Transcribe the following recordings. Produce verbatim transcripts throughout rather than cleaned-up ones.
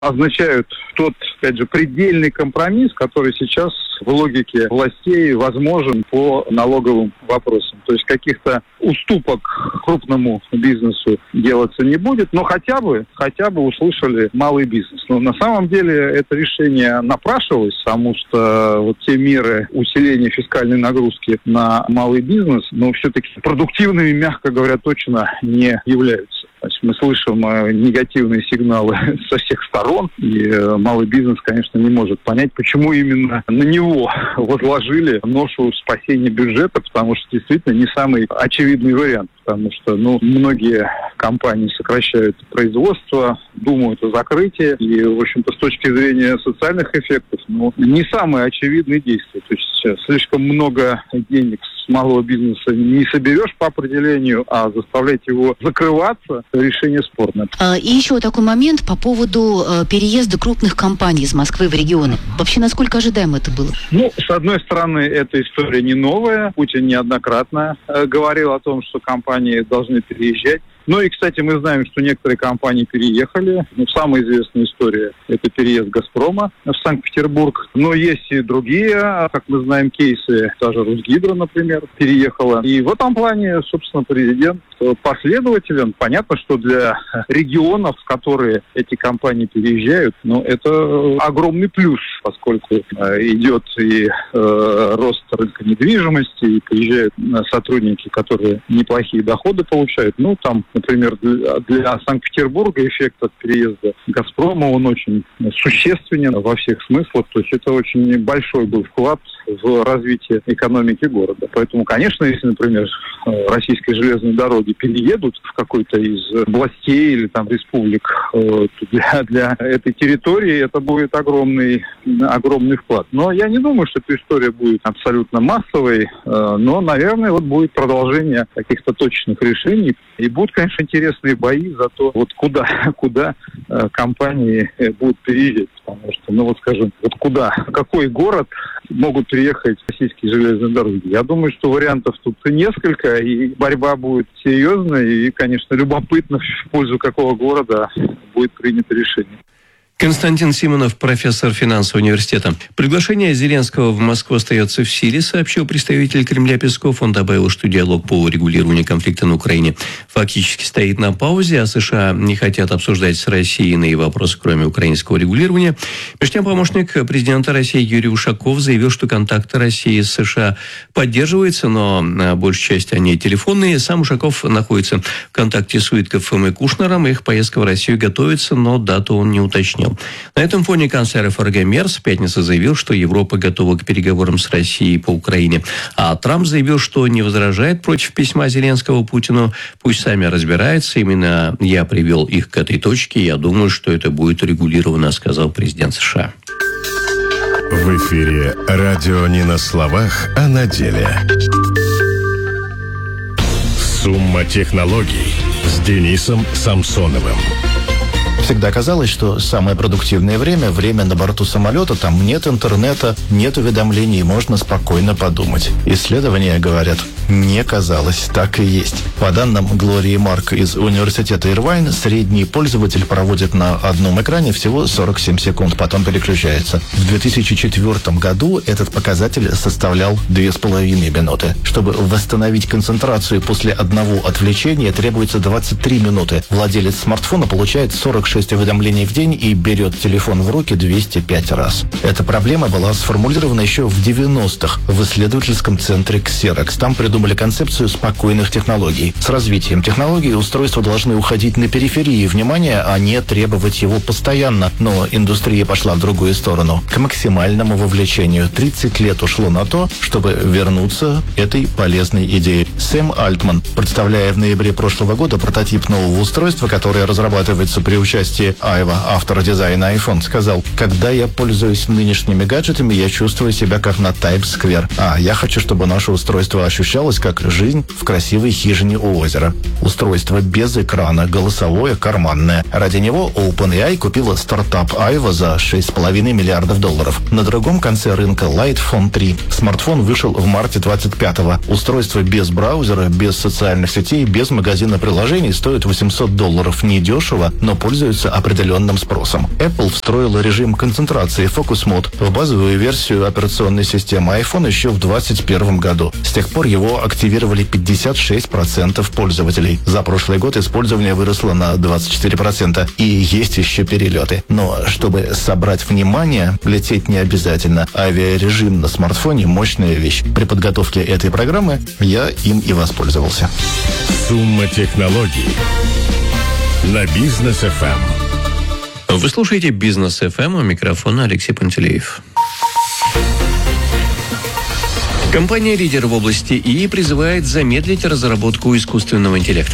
означают тот, опять же, предельный компромисс, который сейчас в логике властей возможен по налоговым вопросам. То есть каких-то уступок крупному бизнесу делаться не будет, но хотя бы, хотя бы услышали малый бизнес. Но на самом деле это решение напрашивалось, потому что вот те меры усиления фискальной нагрузки на малый бизнес, но все-таки продуктивными, мягко говоря, точно не являются. То есть мы слышим э, негативные сигналы со всех сторон, и э, малый бизнес, конечно, не может понять, почему именно на него возложили ношу спасения бюджета, потому что действительно не самый очевидный вариант. Потому что ну, многие компании сокращают производство, думают о закрытии. И, в общем-то, с точки зрения социальных эффектов, ну, не самые очевидные действия. То есть слишком много денег с малого бизнеса не соберешь по определению, а заставлять его закрываться – решение спорное. И еще такой момент по поводу переезда крупных компаний из Москвы в регионы. Вообще, насколько ожидаемо это было? Ну, с одной стороны, эта история не новая. Путин неоднократно э, говорил о том, что компании должны переезжать. Ну и, кстати, мы знаем, что некоторые компании переехали. Ну, самая известная история – это переезд «Газпрома» в Санкт-Петербург. Но есть и другие, как мы знаем, кейсы. Та же «Русгидро», например, переехала. И в этом плане, собственно, президент последователен. Понятно, что для регионов, в которые эти компании переезжают, ну, это огромный плюс, поскольку э, идет и э, рост рынка недвижимости, и приезжают сотрудники, которые неплохие доходы получают. Ну, там, например, для, для Санкт-Петербурга эффект от переезда «Газпрома», он очень существенен во всех смыслах. То есть это очень большой был вклад в развитие экономики города. Поэтому, конечно, если, например, российские железные дороги переедут в какой-то из областей или там республик, то для, для этой территории это будет огромный, огромный вклад. Но я не думаю, что эта история будет абсолютно массовой, но, наверное, вот будет продолжение каких-то точных решений. И будут, конечно, интересные бои за то, вот куда, куда компании будут переезжать. Потому что, ну вот скажем, вот куда, какой город могут переехать российские железные дороги? Я думаю, что вариантов тут несколько, и борьба будет серьезной, и, конечно, любопытно, в пользу какого города будет принято решение. Константин Симонов, профессор финансового университета. Приглашение Зеленского в Москву остается в силе, сообщил представитель Кремля Песков. Он добавил, что диалог по урегулированию конфликта на Украине фактически стоит на паузе, а США не хотят обсуждать с Россией иные вопросы, кроме украинского регулирования. Между тем, помощник президента России Юрий Ушаков заявил, что контакты России с США поддерживаются, но большая часть они телефонные. Сам Ушаков находится в контакте с Уиткофом и Кушнером. Их поездка в Россию готовится, но дату он не уточнил. На этом фоне канцлер ФРГ Мерц в пятницу заявил, что Европа готова к переговорам с Россией по Украине. А Трамп заявил, что не возражает против письма Зеленского Путину. Пусть сами разбираются. Именно я привел их к этой точке. Я думаю, что это будет урегулировано, сказал президент США. В эфире радио не на словах, а на деле. Сумма технологий с Денисом Самсоновым. Всегда казалось, что самое продуктивное время – время на борту самолета. Там нет интернета, нет уведомлений, можно спокойно подумать. Исследования говорят, не казалось, так и есть. По данным Глории Марк из университета Ирвайн, средний пользователь проводит на одном экране всего сорок семь секунд, потом переключается. В две тысячи четвёртом году этот показатель составлял две с половиной минуты. Чтобы восстановить концентрацию после одного отвлечения, требуется двадцать три минуты. Владелец смартфона получает сорок шесть уведомлений в день и берет телефон в руки двести пять раз. Эта проблема была сформулирована еще в девяностых в исследовательском центре Xerox. Там придумали концепцию спокойных технологий. С развитием технологий устройства должны уходить на периферии внимания, а не требовать его постоянно. Но индустрия пошла в другую сторону, к максимальному вовлечению. тридцать лет ушло на то, чтобы вернуться этой полезной идее. Сэм Альтман, представляя в ноябре прошлого года прототип нового устройства, которое разрабатывается при участии Айва, автора дизайна iPhone, сказал: когда я пользуюсь нынешними гаджетами, я чувствую себя как на Таймс-сквер. А я хочу, чтобы наше устройство ощущалось как жизнь в красивой хижине у озера. Устройство без экрана, голосовое, карманное. Ради него OpenAI купила стартап Айва за шесть с половиной миллиардов долларов. На другом конце рынка Lightphone три. Смартфон вышел в марте двадцать пятого. Устройство без браузера, без социальных сетей, без магазина приложений стоит восемьсот долларов. Недешево, но пользуется пользуются определенным спросом. Apple встроила режим концентрации Focus Mode в базовую версию операционной системы iPhone еще в двадцать первом году. С тех пор его активировали пятьдесят шесть процентов пользователей. За прошлый год использование выросло на двадцать четыре процента. И есть еще перелеты. Но чтобы собрать внимание, лететь не обязательно. Авиарежим на смартфоне – мощная вещь. При подготовке этой программы я им и воспользовался. Сумма технологий на Бизнес эф эм. Вы слушаете Бизнес эф эм, у микрофона Алексей Пантелеев. Компания-лидер в области ИИ призывает замедлить разработку искусственного интеллекта.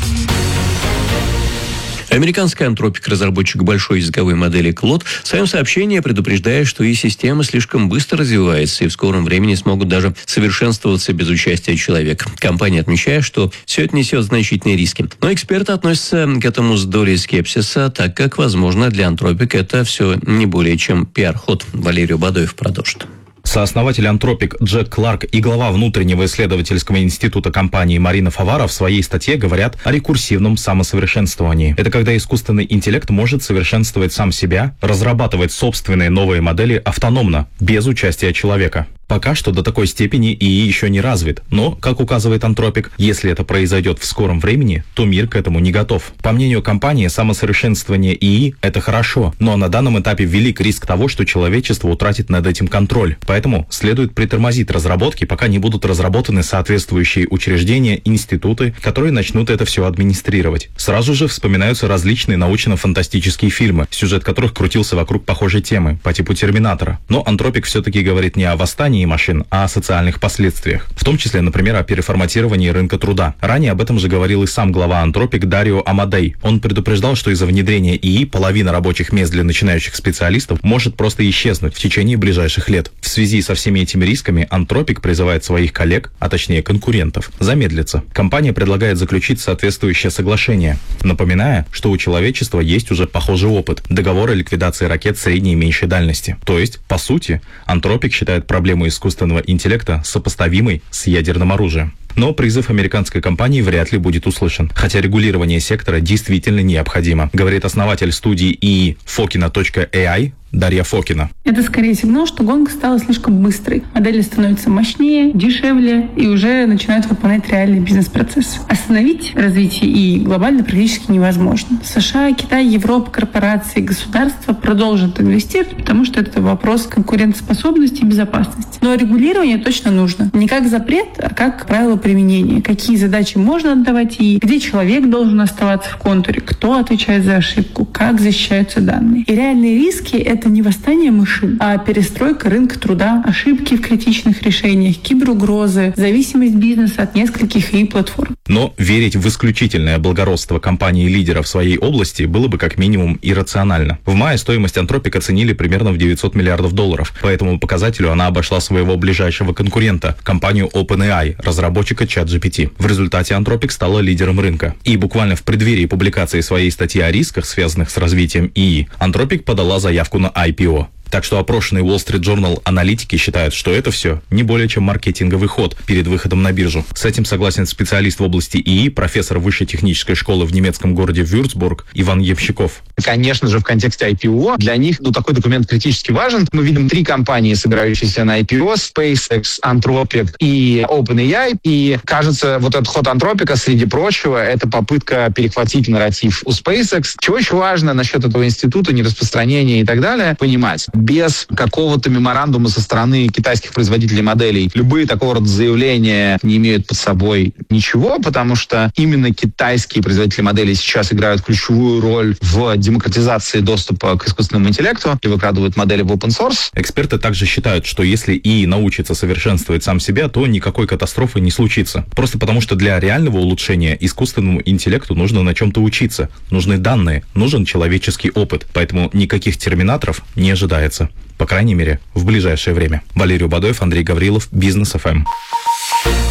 Американский антропик, разработчик большой языковой модели Клод, в своем сообщении предупреждает, что ИИ-система слишком быстро развивается и в скором времени смогут даже совершенствоваться без участия человека. Компания отмечает, что все это несет значительные риски. Но эксперты относятся к этому с долей скепсиса, так как, возможно, для антропика это все не более чем пиар-ход. Валерий Бадоев продолжит. Сооснователь Антропик Джек Кларк и глава внутреннего исследовательского института компании Марина Фавара в своей статье говорят о рекурсивном самосовершенствовании. Это когда искусственный интеллект может совершенствовать сам себя, разрабатывать собственные новые модели автономно, без участия человека. Пока что до такой степени ИИ еще не развит, но, как указывает Антропик, если это произойдет в скором времени, то мир к этому не готов. По мнению компании, самосовершенствование ИИ – это хорошо, но на данном этапе велик риск того, что человечество утратит над этим контроль. Поэтому следует притормозить разработки, пока не будут разработаны соответствующие учреждения, институты, которые начнут это все администрировать. Сразу же вспоминаются различные научно-фантастические фильмы, сюжет которых крутился вокруг похожей темы, по типу «Терминатора». Но Антропик все-таки говорит не о восстании машин, а о социальных последствиях. В том числе, например, о переформатировании рынка труда. Ранее об этом же говорил и сам глава Антропик Дарио Амадей. Он предупреждал, что из-за внедрения ИИ половина рабочих мест для начинающих специалистов может просто исчезнуть в течение ближайших лет. В связи со всеми этими рисками Антропик призывает своих коллег, а точнее конкурентов, замедлиться. Компания предлагает заключить соответствующее соглашение, напоминая, что у человечества есть уже похожий опыт – договор о ликвидации ракет средней и меньшей дальности. То есть, по сути, Антропик считает проблему искусственного интеллекта сопоставимой с ядерным оружием. Но призыв американской компании вряд ли будет услышан, хотя регулирование сектора действительно необходимо, говорит основатель студии ИИ Фокина точка эй ай Дарья Фокина. Это скорее сигнал, что гонка стала слишком быстрой. Модели становятся мощнее, дешевле и уже начинают выполнять реальный бизнес-процесс. Остановить развитие ИИ глобально практически невозможно. США, Китай, Европа, корпорации, государства продолжат инвестировать, потому что это вопрос конкурентоспособности и безопасности. Но регулирование точно нужно. Не как запрет, а как правило применения. Какие задачи можно отдавать ИИ, где человек должен оставаться в контуре, кто отвечает за ошибку, как защищаются данные. И реальные риски — это не восстание машин, а перестройка рынка труда, ошибки в критичных решениях, киберугрозы, зависимость бизнеса от нескольких ИИ-платформ. Но верить в исключительное благородство компании-лидера в своей области было бы как минимум иррационально. В мае стоимость Антропик оценили примерно в девятьсот миллиардов долларов. По этому показателю она обошла своего ближайшего конкурента, компанию OpenAI, разработчика чат джи пи ти. В результате Антропик стала лидером рынка. И буквально в преддверии публикации своей статьи о рисках, связанных с развитием ИИ, Антропик подала заявку на ай пи о. Так что опрошенные Wall Street Journal аналитики считают, что это все не более чем маркетинговый ход перед выходом на биржу. С этим согласен специалист в области ИИ, профессор высшей технической школы в немецком городе Вюрцбург Иван Ямщиков. Конечно же, в контексте ай пи о для них ну, такой документ критически важен. Мы видим три компании, собирающиеся на ай пи о: SpaceX, Anthropic и OpenAI. И, кажется, вот этот ход Антропика, среди прочего, это попытка перехватить нарратив у SpaceX. Чего еще важно насчет этого института, нераспространения и так далее, понимать. Без какого-то меморандума со стороны китайских производителей моделей любые такого рода заявления не имеют под собой ничего, потому что именно китайские производители моделей сейчас играют ключевую роль в демократизации доступа к искусственному интеллекту и выкладывают модели в open source. Эксперты также считают, что если ИИ научится совершенствовать сам себя, то никакой катастрофы не случится. Просто потому, что для реального улучшения искусственному интеллекту нужно на чем-то учиться. Нужны данные, нужен человеческий опыт. Поэтому никаких терминаторов не ожидается. По крайней мере, в ближайшее время. Валерий Бадоев, Андрей Гаврилов, Бизнес эф эм.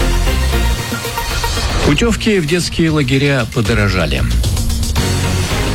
Путевки в детские лагеря подорожали.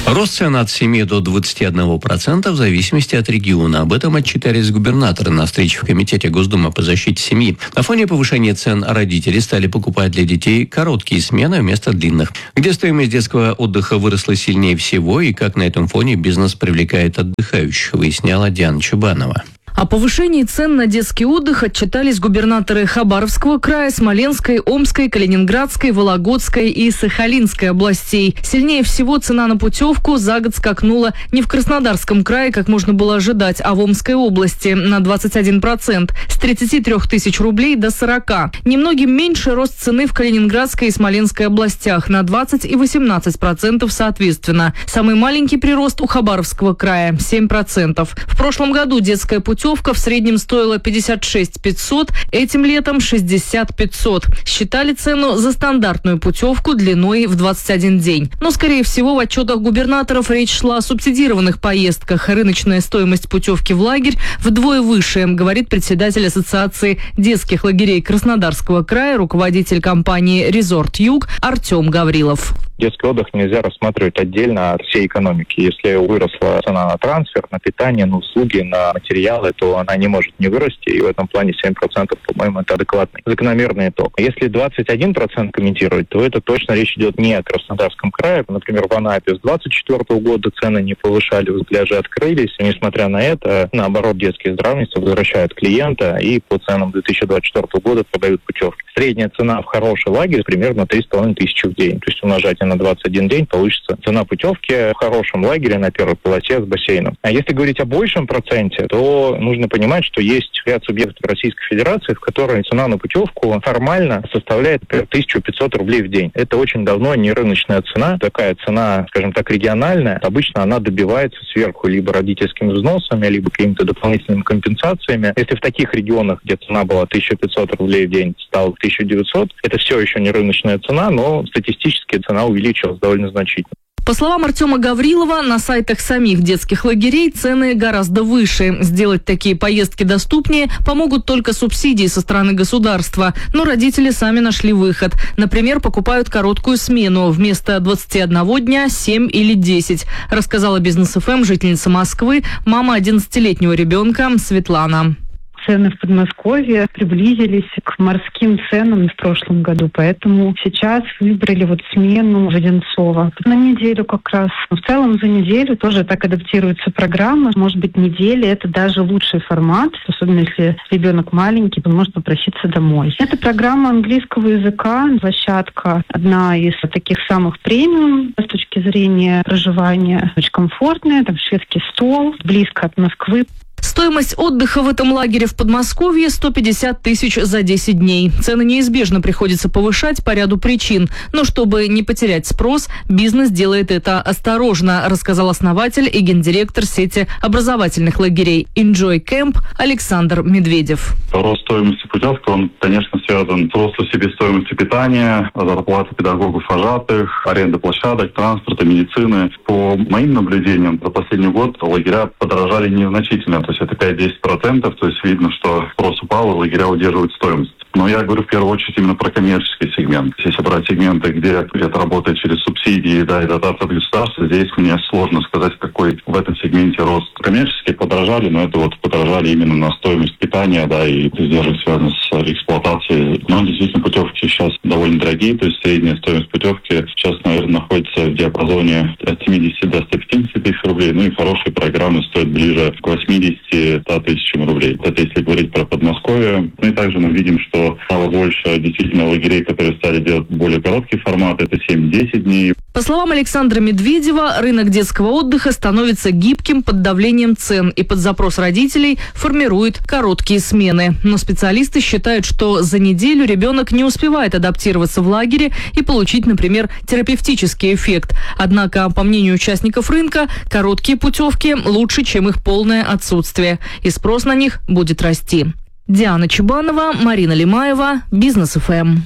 Рост цен от семи до двадцати одного процента в зависимости от региона. Об этом отчитались губернаторы на встрече в Комитете Госдумы по защите семьи. На фоне повышения цен родители стали покупать для детей короткие смены вместо длинных. Где стоимость детского отдыха выросла сильнее всего и как на этом фоне бизнес привлекает отдыхающих, выясняла Диана Чубанова. О повышении цен на детский отдых отчитались губернаторы Хабаровского края, Смоленской, Омской, Калининградской, Вологодской и Сахалинской областей. Сильнее всего цена на путевку за год скакнула не в Краснодарском крае, как можно было ожидать, а в Омской области на двадцать один процент, с тридцати трёх тысяч рублей до сорока. Немногим меньше рост цены в Калининградской и Смоленской областях на двадцать и восемнадцать процентов соответственно. Самый маленький прирост у Хабаровского края – семь процентов. В прошлом году детская путевка в среднем стоила пятьдесят шесть пятьсот, этим летом шестьдесят пятьсот. Считали цену за стандартную путевку длиной в двадцать один день. Но, скорее всего, в отчетах губернаторов речь шла о субсидированных поездках. Рыночная стоимость путевки в лагерь вдвое выше, говорит председатель Ассоциации детских лагерей Краснодарского края, руководитель компании «Резорт Юг» Артем Гаврилов. Детский отдых нельзя рассматривать отдельно от всей экономики. Если выросла цена на трансфер, на питание, на услуги, на материалы, то она не может не вырасти. И в этом плане семь процентов, по-моему, это адекватный, закономерный итог. Если двадцать один процент комментировать, то это точно речь идет не о Краснодарском крае. Например, в Анапе с двадцать четвёртого года цены не повышали, пляжи открылись. И, несмотря на это, наоборот, детские здравницы возвращают клиента и по ценам две тысячи двадцать четвёртого года продают путевки. Средняя цена в хороший лагерь примерно три с половиной тысячи в день. То есть умножать на двадцать один день получится цена путевки в хорошем лагере на первой полосе с бассейном. А если говорить о большем проценте, то нужно понимать, что есть ряд субъектов Российской Федерации, в которой цена на путевку формально составляет тысячу пятьсот рублей в день. Это очень давно не рыночная цена. Такая цена, скажем так, региональная. Обычно она добивается сверху либо родительскими взносами, либо какими-то дополнительными компенсациями. Если в таких регионах, где цена была тысяча пятьсот рублей в день, стала тысяча девятьсот, это все еще не рыночная цена, но статистически цена увеличилась довольно значительно. По словам Артема Гаврилова, на сайтах самих детских лагерей цены гораздо выше. Сделать такие поездки доступнее помогут только субсидии со стороны государства. Но родители сами нашли выход. Например, покупают короткую смену. Вместо двадцати одного дня семь или десять. Рассказала Бизнес эф эм жительница Москвы, мама одиннадцатилетнего ребенка Светлана. Цены в Подмосковье приблизились к морским ценам в прошлом году, поэтому сейчас выбрали вот смену в Одинцово. На неделю как раз. В целом за неделю тоже так адаптируется программа. Может быть, неделя – это даже лучший формат, особенно если ребенок маленький, он может попроситься домой. Это программа английского языка, площадка, одна из таких самых премиум с точки зрения проживания. Очень комфортная, там шведский стол, близко от Москвы. Стоимость отдыха в этом лагере в Подмосковье – сто пятьдесят тысяч за десять дней. Цены неизбежно приходится повышать по ряду причин. Но чтобы не потерять спрос, бизнес делает это осторожно, рассказал основатель и гендиректор сети образовательных лагерей Enjoy Camp Александр Медведев. Рост стоимости путевки, он, конечно, связан с ростом себестоимости питания, зарплаты педагогов-вожатых, аренда площадок, транспорта, медицины. По моим наблюдениям, за последний год лагеря подорожали незначительно. То есть это пять-десять процентов, то есть видно, что спрос упал, и лагеря удерживают стоимость. Но я говорю в первую очередь именно про коммерческий сегмент. Если брать сегменты, где это работает через субсидии, да, и дотации от государства, здесь мне сложно сказать, какой в этом сегменте рост. Коммерческие подорожали, но это вот подорожали именно на стоимость питания, да, и издержек связан с эксплуатацией. Но действительно путевки сейчас довольно дорогие, то есть средняя стоимость путевки сейчас, наверное, находится в диапазоне от семидесяти до ста пятидесяти тысяч рублей, ну и хорошие программы стоят ближе к восьмидесяти-ста тысячам рублей. Это если говорить про Подмосковье. Ну и также мы видим, что стало больше действительно лагерей, которые стали делать более короткий формат, это семь-десять дней. По словам Александра Медведева, рынок детского отдыха становится гибким под давлением цен и под запрос родителей формирует короткие смены. Но специалисты считают, что за неделю ребенок не успевает адаптироваться в лагере и получить, например, терапевтический эффект. Однако, по мнению участников рынка, короткие путевки лучше, чем их полное отсутствие, и спрос на них будет расти. Диана Чубанова, Марина Лимаева, Бизнес эф эм.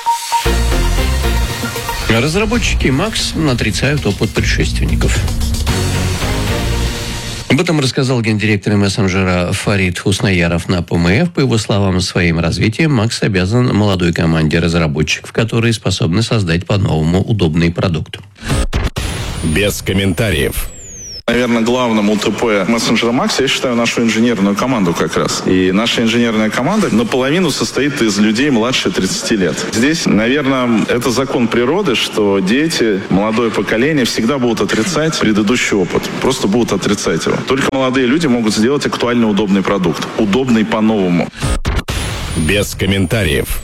Разработчики Макс отрицают опыт предшественников. Об этом рассказал гендиректор мессенджера Фарид Хуснаяров на П М Ф. По его словам, своим развитием Макс обязан молодой команде разработчиков, которые способны создать по-новому удобный продукт. без комментариев. Наверное, главным УТП мессенджера Макс я считаю нашу инженерную команду как раз. И наша инженерная команда наполовину состоит из людей младше тридцати лет. Здесь, наверное, это закон природы, что дети, молодое поколение всегда будут отрицать предыдущий опыт. Просто будут отрицать его. Только молодые люди могут сделать актуально удобный продукт. Удобный по-новому. Без комментариев.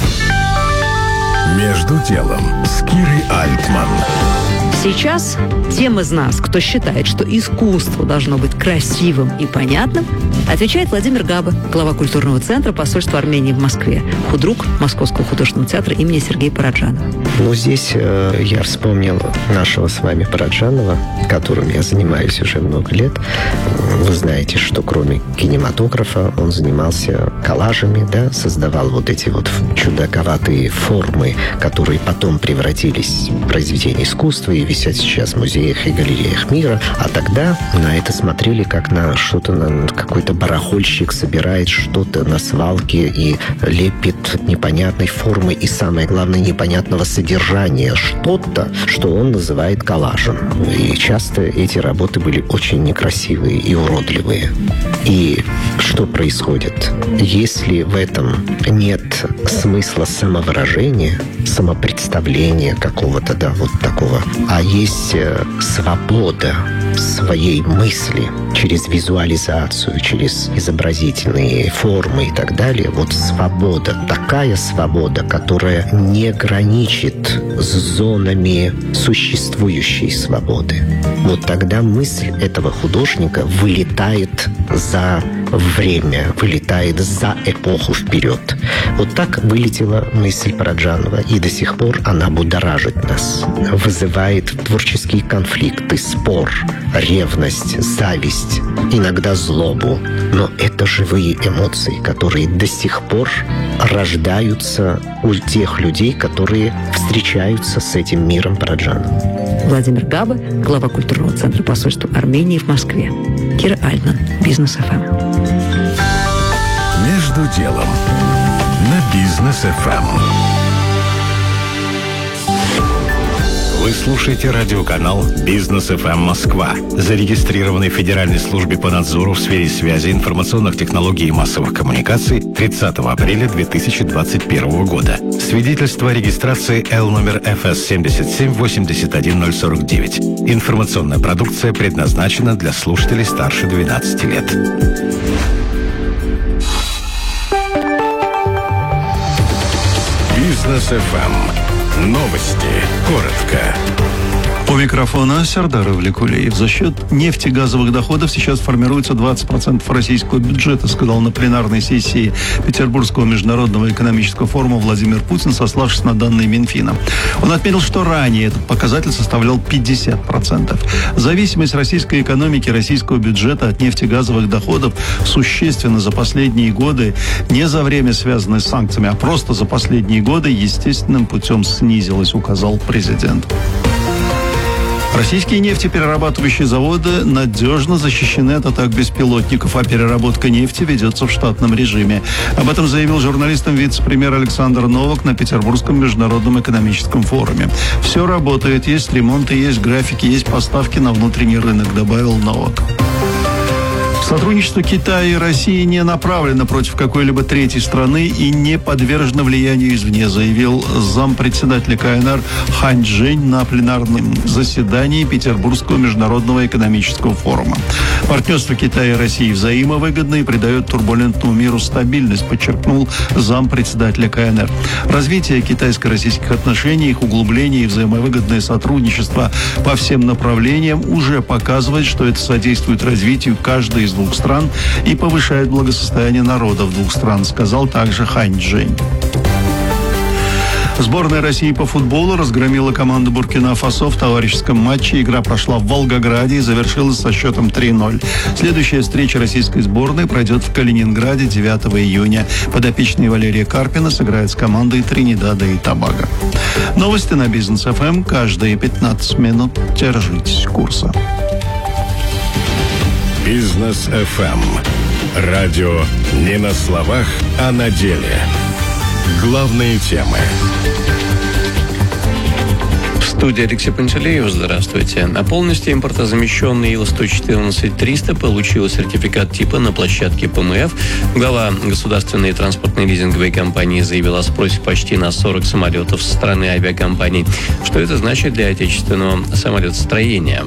Между делом с Кирой Альтман. Сейчас тем из нас, кто считает, что искусство должно быть красивым и понятным, отвечает Владимир Габа, глава культурного центра посольства Армении в Москве, худрук Московского художественного театра имени Сергея Параджанова. Ну, здесь э, я вспомнил нашего с вами Параджанова, которым я занимаюсь уже много лет. Вы знаете, что кроме кинематографа он занимался коллажами, да, создавал вот эти вот чудаковатые формы, которые потом превратились в произведения искусства и висят сейчас в музеях и галереях мира. А тогда на это смотрели как на что-то, на какой-то барахольщик собирает что-то на свалке и лепит непонятной формы и, самое главное, непонятного содержания что-то, что он называет коллажем. И часто эти работы были очень некрасивые и уродливые. И что происходит? Если в этом нет смысла самовыражения, самопредставления какого-то, да, вот такого, а есть свобода своей мысли через визуализацию, через изобразительные формы и так далее. Вот свобода, такая свобода, которая не граничит с зонами существующей свободы. Вот тогда мысль этого художника вылетает за время, вылетает за эпоху вперед. Вот так вылетела мысль Параджанова, и до сих пор она будоражит нас, вызывает творческие конфликты, спор, ревность, зависть, иногда злобу. Но это живые эмоции, которые до сих пор рождаются у тех людей, которые встречаются с этим миром Параджанова. Владимир Габа, глава культурного центра посольства Армении в Москве. Кира Альтман, Бизнес эф эм. Между делом на Бизнес эф эм. Вы слушаете радиоканал Бизнес эф эм Москва, зарегистрированный в Федеральной службе по надзору в сфере связи, информационных технологий и массовых коммуникаций тридцатого апреля две тысячи двадцать первого года. Свидетельство о регистрации Л номер эф эс семь семь восемь один ноль сорок девять. Информационная продукция предназначена для слушателей старше двенадцати лет. Бизнес эф эм. Новости. Коротко. У микрофона Сердар Ивликулиев. За счет нефтегазовых доходов сейчас формируется двадцать процентов российского бюджета, сказал на пленарной сессии Петербургского международного экономического форума Владимир Путин, сославшись на данные Минфина. Он отметил, что ранее этот показатель составлял пятьдесят процентов. Зависимость российской экономики, российского бюджета от нефтегазовых доходов существенно за последние годы, не за время, связанное с санкциями, а просто за последние годы естественным путем снизилась, указал президент. Российские нефтеперерабатывающие заводы надежно защищены от атак беспилотников, а переработка нефти ведется в штатном режиме. Об этом заявил журналистам вице-премьер Александр Новак на Петербургском международном экономическом форуме. «Все работает, есть ремонт и есть графики, есть поставки на внутренний рынок», добавил Новак. Сотрудничество Китая и России не направлено против какой-либо третьей страны и не подвержено влиянию извне, заявил зампредседателя ка эн эр Хань Чжэнь на пленарном заседании Петербургского международного экономического форума. Партнерство Китая и России взаимовыгодно и придает турбулентному миру стабильность, подчеркнул зампредседателя ка эн эр. Развитие китайско-российских отношений, их углубление и взаимовыгодное сотрудничество по всем направлениям уже показывает, что это содействует развитию каждой из двух стран и повышает благосостояние народов двух стран, сказал также Хань Чжэнь. Сборная России по футболу разгромила команду Буркина-Фасо в товарищеском матче. Игра прошла в Волгограде и завершилась со счетом три ноль. Следующая встреча российской сборной пройдет в Калининграде девятого июня. Подопечные Валерия Карпина сыграют с командой Тринидада и Тобаго. Новости на Бизнес эф эм каждые пятнадцать минут. Держитесь курса. Бизнес эф эм. Радио не на словах, а на деле. Главные темы. Студия Алексей Пантелеев, здравствуйте. А полностью импортозамещенный Ил сто четырнадцать триста получил сертификат типа на площадке ПМФ. Глава государственной транспортной лизинговой компании заявила о спросе почти на сорок самолетов со стороны авиакомпаний. Что это значит для отечественного самолетостроения?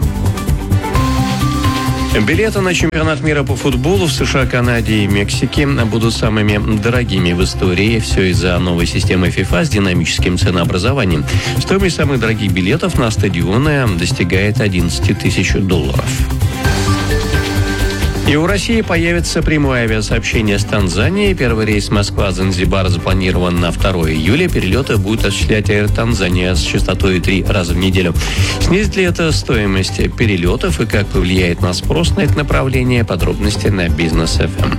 Билеты на чемпионат мира по футболу в США, Канаде и Мексике будут самыми дорогими в истории. Все из-за новой системы FIFA с динамическим ценообразованием. Стоимость самых дорогих билетов на стадионы достигает одиннадцать тысяч долларов. И у России появится прямое авиасообщение с Танзанией. Первый рейс Москва-Занзибар запланирован на второе июля. Перелеты будет осуществлять Air Tanzania с частотой три раза в неделю. Снизит ли это стоимость перелетов и как повлияет на спрос на это направление? Подробности на Бизнес эф эм.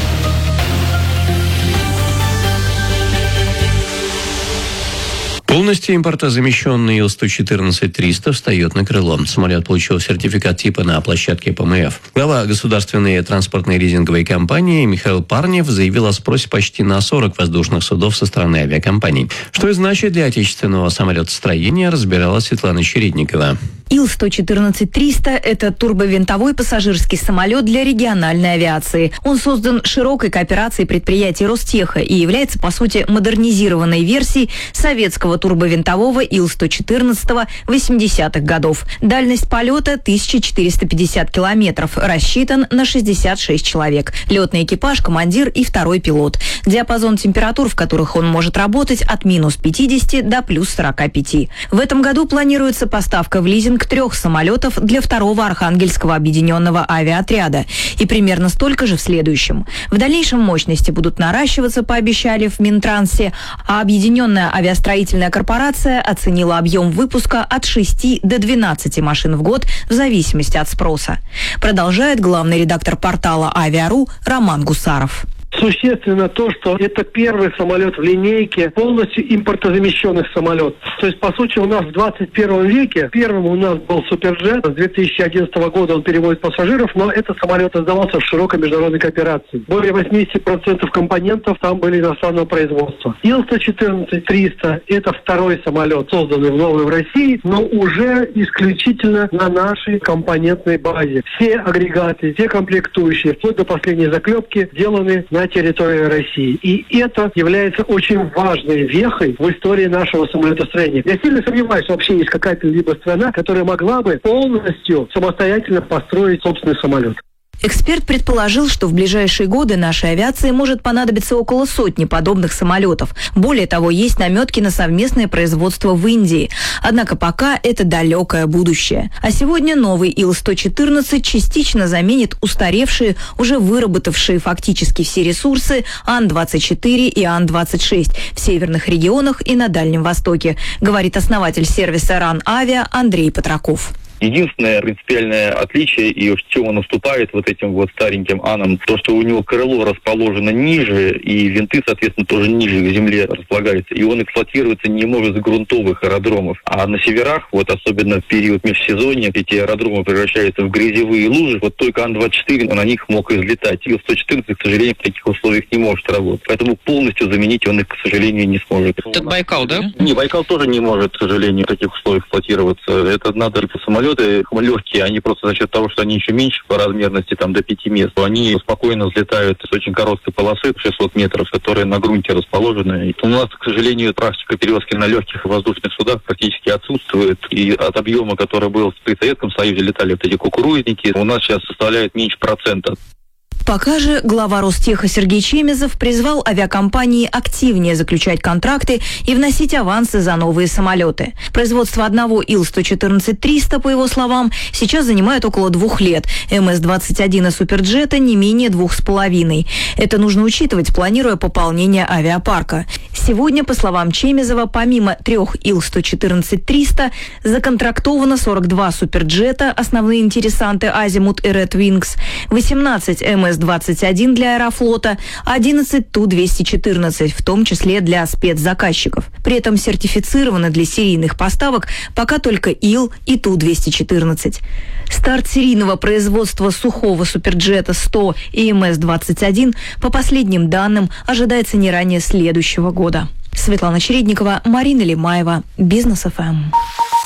Полностью импортозамещенный Ил сто четырнадцать триста встает на крыло. Самолет получил сертификат типа на площадке ПМФ. Глава государственной транспортной лизинговой компании Михаил Парнев заявил о спросе почти на сорок воздушных судов со стороны авиакомпаний. Что это значит для отечественного самолетостроения, разбирала Светлана Чередникова. Ил сто четырнадцать триста – это турбовинтовой пассажирский самолет для региональной авиации. Он создан широкой кооперацией предприятий Ростеха и является, по сути, модернизированной версией советского турбовинтового Ил сто четырнадцать восьмидесятых годов. Дальность полета – тысяча четыреста пятьдесят километров. Рассчитан на шестьдесят шесть человек. Летный экипаж, командир и второй пилот. Диапазон температур, в которых он может работать, от минус пятидесяти до плюс сорока пяти. В этом году планируется поставка в лизинг трех самолетов для второго Архангельского объединенного авиаотряда и примерно столько же в следующем. В дальнейшем мощности будут наращиваться, пообещали в Минтрансе, а Объединенная авиастроительная корпорация оценила объем выпуска от шести до двенадцати машин в год в зависимости от спроса. Продолжает главный редактор портала Авиа.ру Роман Гусаров. Существенно то, что это первый самолет в линейке полностью импортозамещенных самолетов. То есть, по сути, у нас в двадцать первом веке первым у нас был Суперджет. С две тысячи одиннадцатого года он перевозит пассажиров, но этот самолет создавался в широкой международной кооперации. Более восемьдесят процентов компонентов там были иностранного производства. Ил сто четырнадцать триста – это второй самолет, созданный в новой в России, но уже исключительно на нашей компонентной базе. Все агрегаты, все комплектующие, вплоть до последней заклепки, сделаны на территории России. И это является очень важной вехой в истории нашего самолетостроения. Я сильно сомневаюсь, что вообще есть какая-то либо страна, которая могла бы полностью самостоятельно построить собственный самолет. Эксперт предположил, что в ближайшие годы нашей авиации может понадобиться около сотни подобных самолетов. Более того, есть наметки на совместное производство в Индии. Однако пока это далекое будущее. А сегодня новый Ил сто четырнадцать частично заменит устаревшие, уже выработавшие фактически все ресурсы Ан двадцать четыре и Ан двадцать шесть в северных регионах и на Дальнем Востоке, говорит основатель сервиса РАН-Авиа Андрей Патраков. Единственное принципиальное отличие, и в чем он уступает вот этим вот стареньким Анам, то, что у него крыло расположено ниже, и винты, соответственно, тоже ниже к земле располагаются, и он эксплуатируется не может с грунтовых аэродромов. А на северах, вот особенно в период межсезонья, эти аэродромы превращаются в грязевые лужи. Вот только Ан двадцать четыре на них мог излетать. Ил сто четырнадцать, к сожалению, в таких условиях не может работать. Поэтому полностью заменить он их, к сожалению, не сможет. Это Байкал, да? Не, Байкал тоже не может, к сожалению, в таких условиях эксплуатироваться. Это надо по самолету. Легкие, они просто за счет того, что они еще меньше по размерности, там до пяти мест, они спокойно взлетают с очень короткой полосы, шестьсот метров, которая на грунте расположена. И у нас, к сожалению, практика перевозки на легких воздушных судах практически отсутствует. И от объема, который был при Советском Союзе, летали вот эти кукурузники, у нас сейчас составляет меньше процента. Пока же глава Ростеха Сергей Чемезов призвал авиакомпании активнее заключать контракты и вносить авансы за новые самолеты. Производство одного Ил сто четырнадцать триста, по его словам, сейчас занимает около двух лет. эм эс двадцать один и Суперджета не менее двух с половиной. Это нужно учитывать, планируя пополнение авиапарка. Сегодня, по словам Чемезова, помимо трех Ил сто четырнадцать триста, законтрактовано сорок два Суперджета, основные интересанты Азимут и Red Wings, восемнадцать эм эс двадцать один для Аэрофлота, одиннадцать Ту двести четырнадцать, в том числе для спецзаказчиков. При этом сертифицированы для серийных поставок пока только Ил и Ту двести четырнадцать. Старт серийного производства сухого Суперджета сто и эм эс двадцать один, по последним данным, ожидается не ранее следующего года. Светлана Чередникова, Марина Лимаева, Бизнес эф эм.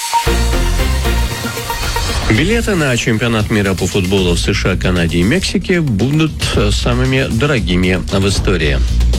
Билеты на чемпионат мира по футболу в США, Канаде и Мексике будут самыми дорогими в истории.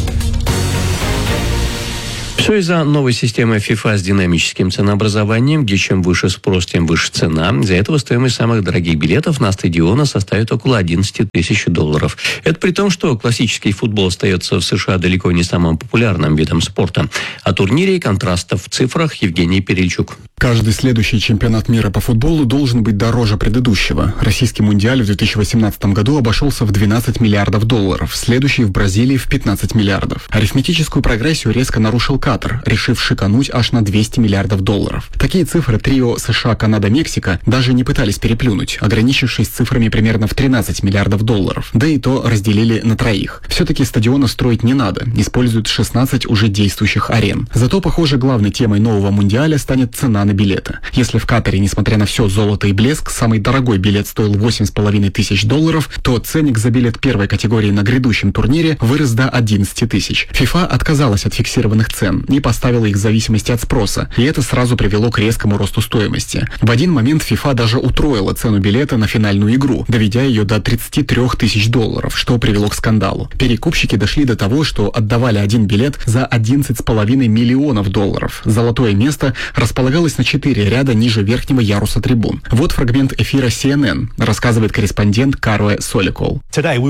Все из-за новой системы FIFA с динамическим ценообразованием, где чем выше спрос, тем выше цена. Из-за этого стоимость самых дорогих билетов на стадионы составит около одиннадцать тысяч долларов. Это при том, что классический футбол остается в США далеко не самым популярным видом спорта. О турнире и контрастов в цифрах Евгений Перельчук. Каждый следующий чемпионат мира по футболу должен быть дороже предыдущего. Российский мундиаль в две тысячи восемнадцатом году обошелся в двенадцать миллиардов долларов, следующий в Бразилии в пятнадцать миллиардов. Арифметическую прогрессию резко нарушил Катар, решив шикануть аж на двести миллиардов долларов. Такие цифры трио США, Канада, Мексика даже не пытались переплюнуть, ограничившись цифрами примерно в тринадцать миллиардов долларов. Да и то разделили на троих. Все-таки стадиона строить не надо, используют шестнадцать уже действующих арен. Зато, похоже, главной темой нового мундиаля станет цена на билеты. Если в Катаре, несмотря на все золото и блеск, самый дорогой билет стоил восемь с половиной тысяч долларов, то ценник за билет первой категории на грядущем турнире вырос до одиннадцать тысяч. FIFA отказалась от фиксированных цен и поставила их в зависимости от спроса, и это сразу привело к резкому росту стоимости. В один момент FIFA даже утроила цену билета на финальную игру, доведя ее до тридцати трёх тысяч долларов, что привело к скандалу. Перекупщики дошли до того, что отдавали один билет за одиннадцать с половиной миллионов долларов. Золотое место располагалось на четыре ряда ниже верхнего яруса трибун. Вот фрагмент эфира си эн эн, рассказывает корреспондент Карве Соликол.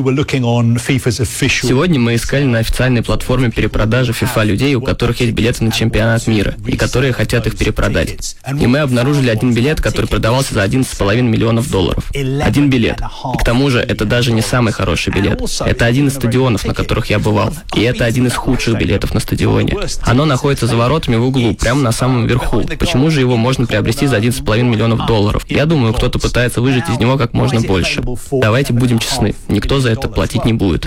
Сегодня мы искали на официальной платформе перепродажи FIFA людей, у которых есть билеты на чемпионат мира, и которые хотят их перепродать. И мы обнаружили один билет, который продавался за одиннадцать с половиной миллионов долларов. Один билет. И к тому же, это даже не самый хороший билет. Это один из стадионов, на которых я бывал. И это один из худших билетов на стадионе. Оно находится за воротами в углу, прямо на самом верху. Почему же его можно приобрести за одиннадцать с половиной миллионов долларов? Я думаю, кто-то пытается выжать из него как можно больше. Давайте будем честны, никто за это платить не будет.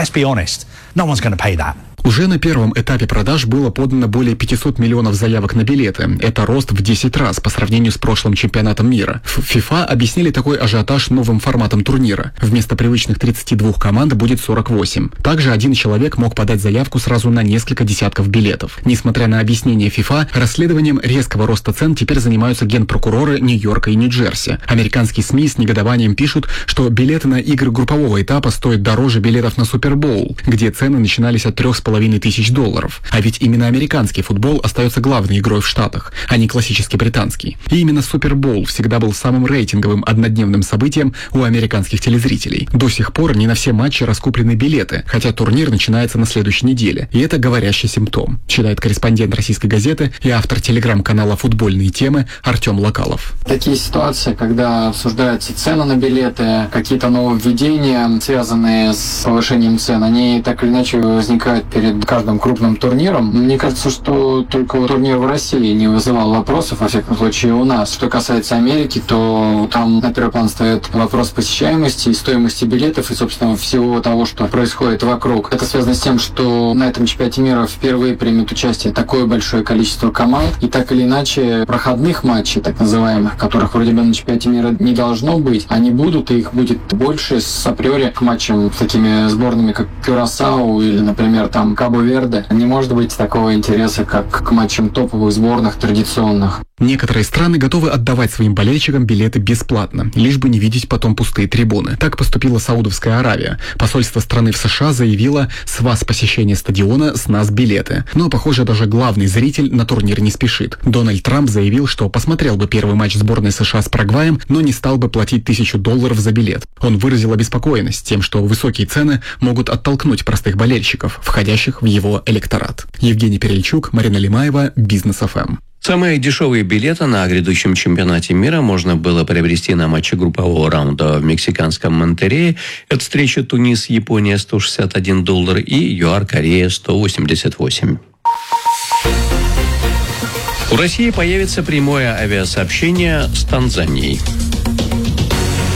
Уже на первом этапе продаж было подано более пятисот миллионов заявок на билеты. Это рост в десять раз по сравнению с прошлым чемпионатом мира. В FIFA объяснили такой ажиотаж новым форматом турнира. Вместо привычных тридцати двух команд будет сорок восемь. Также один человек мог подать заявку сразу на несколько десятков билетов. Несмотря на объяснение FIFA, расследованием резкого роста цен теперь занимаются генпрокуроры Нью-Йорка и Нью-Джерси. Американские СМИ с негодованием пишут, что билеты на игры группового этапа стоят дороже билетов на Супербоул, где цены начинались от трёх с половиной тысяч долларов. А ведь именно американский футбол остается главной игрой в Штатах, а не классический британский. И именно Супербоул всегда был самым рейтинговым однодневным событием у американских телезрителей. До сих пор не на все матчи раскуплены билеты, хотя турнир начинается на следующей неделе. И это говорящий симптом, считает корреспондент «Российской газеты» и автор телеграм-канала «Футбольные темы» Артем Локалов. Такие ситуации, когда обсуждаются цены на билеты, какие-то нововведения, связанные с повышением цен, они так или иначе возникают перед каждым крупным турниром. Мне кажется, что только турнир в России не вызывал вопросов, во всяком случае у нас. Что касается Америки, то там на первый план стоит вопрос посещаемости и стоимости билетов и, собственно, всего того, что происходит вокруг. Это связано с тем, что на этом чемпионате мира впервые примет участие такое большое количество команд, и так или иначе проходных матчей, так называемых, которых вроде бы на чемпионате мира не должно быть, они будут, и их будет больше с априори к матчам с такими сборными, как Кюрасау или, например, там Кабо-Верде. Не может быть такого интереса, как к матчам топовых сборных традиционных. Некоторые страны готовы отдавать своим болельщикам билеты бесплатно, лишь бы не видеть потом пустые трибуны. Так поступила Саудовская Аравия. Посольство страны в США заявило: с вас посещение стадиона, с нас билеты. Но, похоже, даже главный зритель на турнир не спешит. Дональд Трамп заявил, что посмотрел бы первый матч сборной США с Парагваем, но не стал бы платить тысячу долларов за билет. Он выразил обеспокоенность тем, что высокие цены могут оттолкнуть простых болельщиков, входящих в его электорат. Евгений Перельчук, Марина Лимаева, Бизнес эф эм. Самые дешевые билеты на грядущем чемпионате мира можно было приобрести на матче группового раунда в мексиканском Монтеррее. Это встреча Тунис-Япония сто шестьдесят один доллар и ЮАР-Корея сто восемьдесят восемь. У России появится прямое авиасообщение с Танзанией.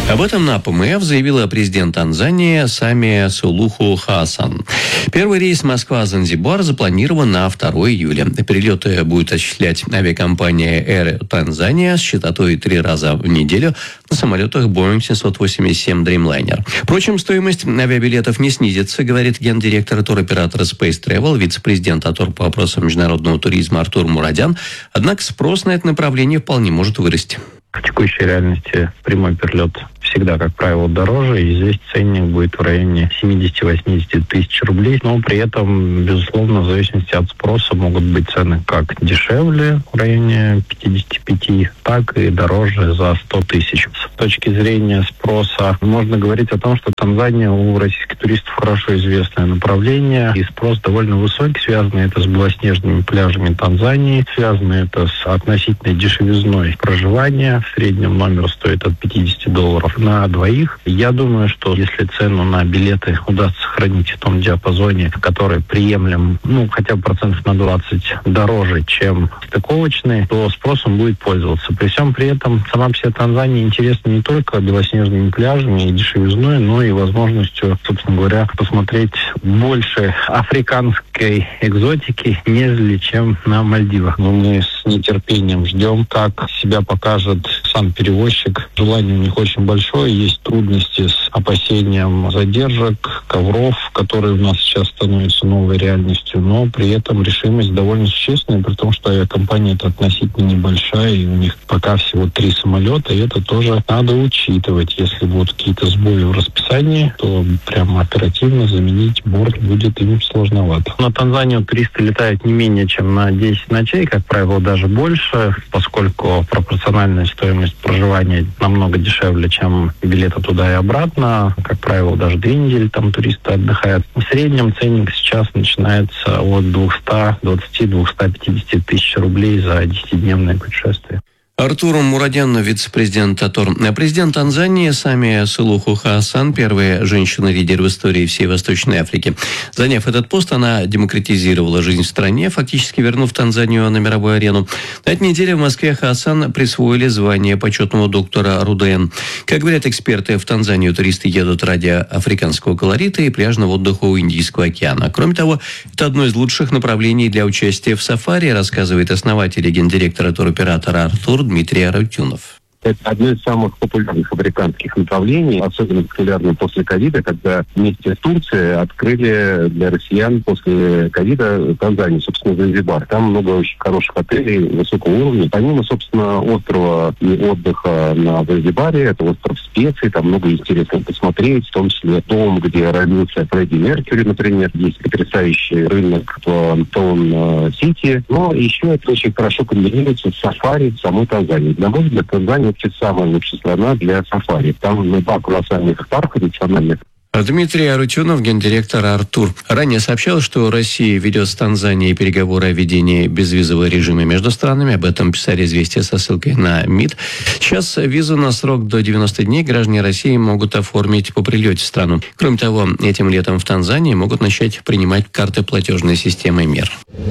Об этом на ПМФ заявила президент Танзании Самия Сулуху Хасан. Первый рейс Москва-Занзибар запланирован на второго июля. Перелеты будет осуществлять авиакомпания Air Tanzania с частотой три раза в неделю на самолетах Boeing семьсот восемьдесят семь Dreamliner. Впрочем, стоимость авиабилетов не снизится, говорит гендиректор туроператора Space Travel, вице-президент АТОР по вопросам международного туризма Артур Мурадян. Однако спрос на это направление вполне может вырасти. В текущей реальности прямой перелет всегда, как правило, дороже, и здесь ценник будет в районе семьдесят-восемьдесят тысяч рублей, но при этом, безусловно, в зависимости от спроса могут быть цены как дешевле в районе пятьдесят пять, так и дороже за сто тысяч. С точки зрения спроса можно говорить о том, что Танзания у российских туристов хорошо известное направление, и спрос довольно высокий, связано это с белоснежными пляжами Танзании, связано это с относительной дешевизной проживания. В среднем номер стоит от пятьдесят долларов на двоих. Я думаю, что если цену на билеты удастся сохранить в том диапазоне, который приемлем, ну, хотя бы процентов на двадцать дороже, чем стыковочные, то спросом будет пользоваться. При всем при этом сама вся Танзания интересна не только белоснежными пляжами и дешевизной, но и возможностью, собственно говоря, посмотреть больше африканской экзотики, нежели чем на Мальдивах. Но мы с нетерпением ждем, как себя покажет сам перевозчик. Желание у них очень большое. Есть трудности с опасением задержек, ковров, которые у нас сейчас становятся новой реальностью, но при этом решимость довольно существенная, при том, что авиакомпания это относительно небольшая, и у них пока всего три самолета, и это тоже надо учитывать. Если будут какие-то сбои в расписании, то прямо оперативно заменить борт будет им сложновато. На Танзанию туристы летают не менее чем на десять ночей, как правило, даже больше, поскольку пропорциональная стоимость проживания намного дешевле, чем билеты туда и обратно. Как правило, даже две недели там туристы отдыхают. В среднем ценник сейчас начинается от двухсот двадцати — двухсот пятидесяти тысяч рублей за десятидневное путешествие. Артур Мурадян, вице-президент АТОР. Президент Танзании Самия Сулуху Хасан, первая женщина-лидер в истории всей Восточной Африки. Заняв этот пост, она демократизировала жизнь в стране, фактически вернув Танзанию на мировую арену. На этой неделе в Москве Хасан присвоили звание почетного доктора РУДН. Как говорят эксперты, в Танзанию туристы едут ради африканского колорита и пляжного отдыха у Индийского океана. Кроме того, это одно из лучших направлений для участия в сафари, рассказывает основатель и гендиректор туроператора «Артур» Дмитрий Арутюнов. Это одно из самых популярных африканских направлений, особенно популярно после ковида, когда вместе с Турцией открыли для россиян после ковида Танзанию, собственно, Занзибар. Там много очень хороших отелей высокого уровня. Помимо, собственно, острова и отдыха на Занзибаре, это остров специй, там много интересного посмотреть, в том числе дом, где родился Фредди Меркьюри, например, есть потрясающий рынок в Таун-Сити. Но еще это очень хорошо комбинируется с сафари в самой Танзании. На мой взгляд, Танзания это самая лучшая страна для сафари. Там два колоссальных парка национальных. Дмитрий Арутюнов, гендиректор «Артур». Ранее сообщалось, что Россия ведет с Танзанией переговоры о введении безвизового режима между странами. Об этом писали «Известия» со ссылкой на МИД. Сейчас визу на срок до девяноста дней граждане России могут оформить по прилете в страну. Кроме того, этим летом в Танзании могут начать принимать карты платежной системы МИР.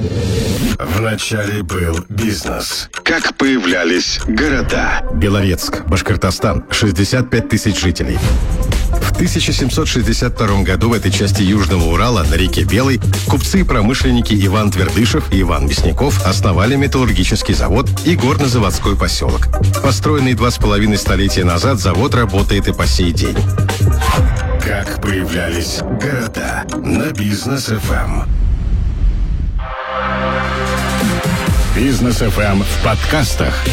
Вначале был бизнес. Как появлялись города? Белорецк, Башкортостан, шестьдесят пять тысяч жителей. В тысяча семьсот шестьдесят втором году в этой части Южного Урала на реке Белой купцы и промышленники Иван Твердышев и Иван Мясников основали металлургический завод и горно-заводской поселок. Построенный два с половиной столетия назад, завод работает и по сей день. Как появлялись города? На Бизнес эф эм. Бизнес эф эм в подкастах.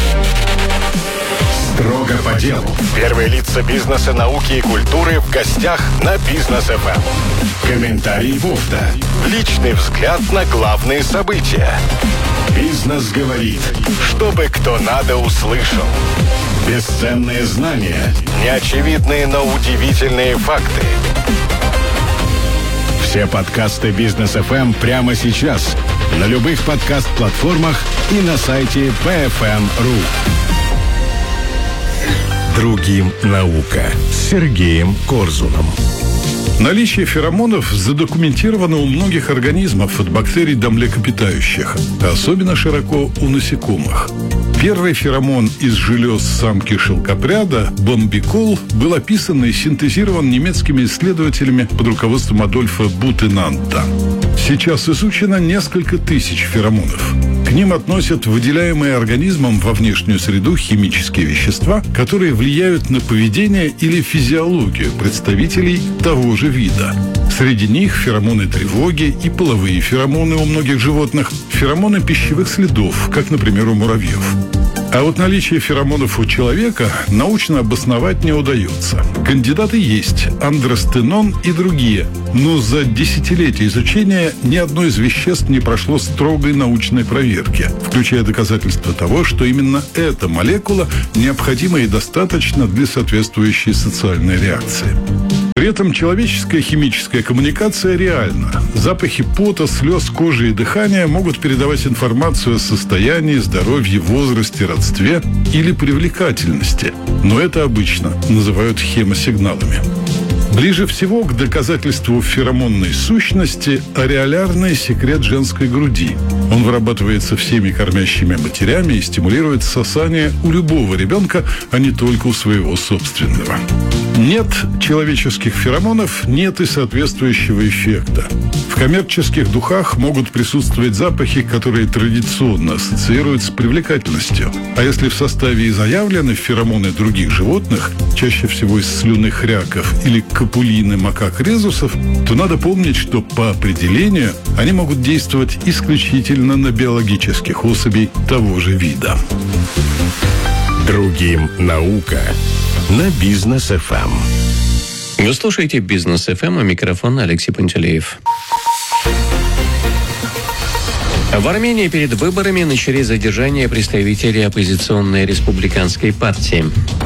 Строго по делу. Первые лица бизнеса, науки и культуры в гостях на Бизнес эф эм. Комментарий Вовта. Личный взгляд на главные события. Бизнес говорит, чтобы кто надо услышал. Бесценные знания, неочевидные, но удивительные факты. Все подкасты Бизнес эф эм прямо сейчас на любых подкаст-платформах и на сайте би эф эм точка ру. Другим наука с Сергеем Корзуном. Наличие феромонов задокументировано у многих организмов, от бактерий до млекопитающих, особенно широко у насекомых. Первый феромон из желез самки шелкопряда, бомбикол, был описан и синтезирован немецкими исследователями под руководством Адольфа Бутенанта. Сейчас изучено несколько тысяч феромонов. К ним относят выделяемые организмом во внешнюю среду химические вещества, которые влияют на поведение или физиологию представителей того же вида. Среди них феромоны тревоги и половые феромоны у многих животных, феромоны пищевых следов, как, например, у муравьев. А вот наличие феромонов у человека научно обосновать не удается. Кандидаты есть – андростенон и другие. Но за десятилетия изучения ни одно из веществ не прошло строгой научной проверки, включая доказательства того, что именно эта молекула необходима и достаточна для соответствующей социальной реакции. При этом человеческая химическая коммуникация реальна. Запахи пота, слез, кожи и дыхания могут передавать информацию о состоянии, здоровье, возрасте, родстве или привлекательности. Но это обычно называют хемосигналами. Ближе всего к доказательству феромонной сущности ареолярный секрет женской груди. Он вырабатывается всеми кормящими матерями и стимулирует сосание у любого ребенка, а не только у своего собственного. Нет человеческих феромонов, нет и соответствующего эффекта. В коммерческих духах могут присутствовать запахи, которые традиционно ассоциируют с привлекательностью. А если в составе и заявлены феромоны других животных, чаще всего из слюны хряков или капулины макак-резусов, то надо помнить, что по определению они могут действовать исключительно на биологических особей того же вида. Другим наука на Бизнес эф эм. Вы слушаете Бизнес эф эм, а микрофон Алексей Пантелеев. В Армении перед выборами начали задержание представителей оппозиционной республиканской партии.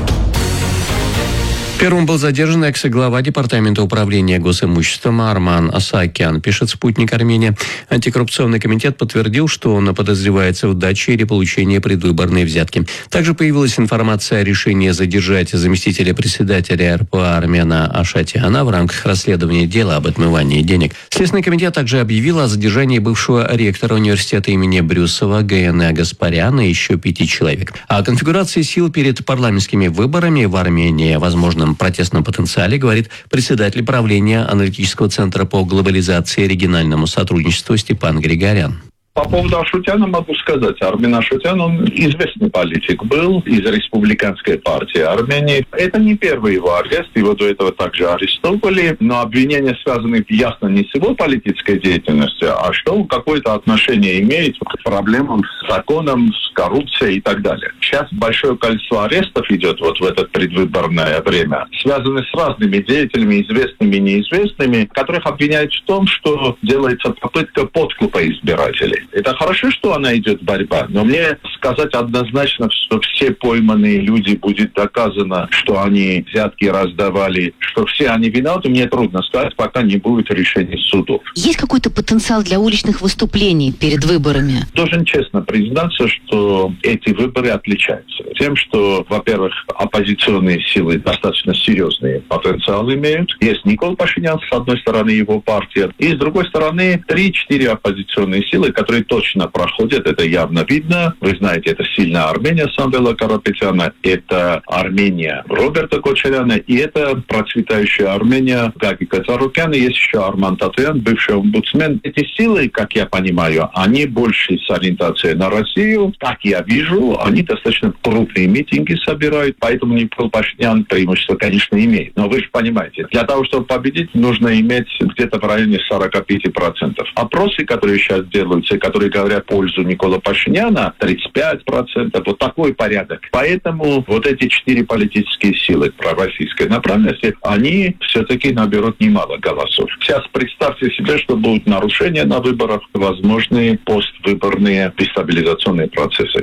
Первым был задержан экс-глава Департамента управления госимуществом Арман Асаакян, пишет «Спутник Армения». Антикоррупционный комитет подтвердил, что он подозревается в даче или получении предвыборной взятки. Также появилась информация о решении задержать заместителя председателя эр пэ а Армена Ашатяна в рамках расследования дела об отмывании денег. Следственный комитет также объявил о задержании бывшего ректора университета имени Брюсова Гаэна Гаспаряна и еще пяти человек. О конфигурации сил перед парламентскими выборами в Армении, возможно, протестном потенциале, говорит председатель правления аналитического центра по глобализации и региональному сотрудничеству Степан Григорян. По поводу Ашутяна могу сказать. Армен Ашутян, он известный политик был из республиканской партии Армении. Это не первый его арест, его до этого также арестовали, но обвинения связаны ясно не с его политической деятельностью, а что какое-то отношение имеет к проблемам с законом, с коррупцией и так далее. Сейчас большое количество арестов идет вот в это предвыборное время, связаны с разными деятелями, известными и неизвестными, которых обвиняют в том, что делается попытка подкупа избирателей. Это хорошо, что она идет борьба, но мне сказать однозначно, что все пойманные люди будет доказано, что они взятки раздавали, что все они виноваты, мне трудно сказать, пока не будет решения судов. Есть какой-то потенциал для уличных выступлений перед выборами? Должен честно признаться, что эти выборы отличаются тем, что, во-первых, оппозиционные силы достаточно серьезный потенциал имеют. Есть Никол Пашинян, с одной стороны, его партия, и с другой стороны, три-четыре оппозиционные силы, которые точно проходят, это явно видно. Вы знаете, это сильная Армения Самвела Карапетяна, это Армения Роберта Кочаряна, и это процветающая Армения Гаги Кацарукяна, есть еще Арман Татуян, бывший омбудсмен. Эти силы, как я понимаю, они больше с ориентацией на Россию. Как я вижу, они достаточно крупные митинги собирают, поэтому Никол Пашинян преимущество, конечно, имеет. Но вы же понимаете, для того, чтобы победить, нужно иметь где-то в районе сорок пять процентов. Опросы, которые сейчас делаются, которые говорят в пользу Никола Пашиняна, тридцать пять процентов, вот такой порядок. Поэтому вот эти четыре политические силы пророссийской направленности, они все-таки наберут немало голосов. Сейчас представьте себе, что будут нарушения на выборах, возможные поствыборные дестабилизационные процессы.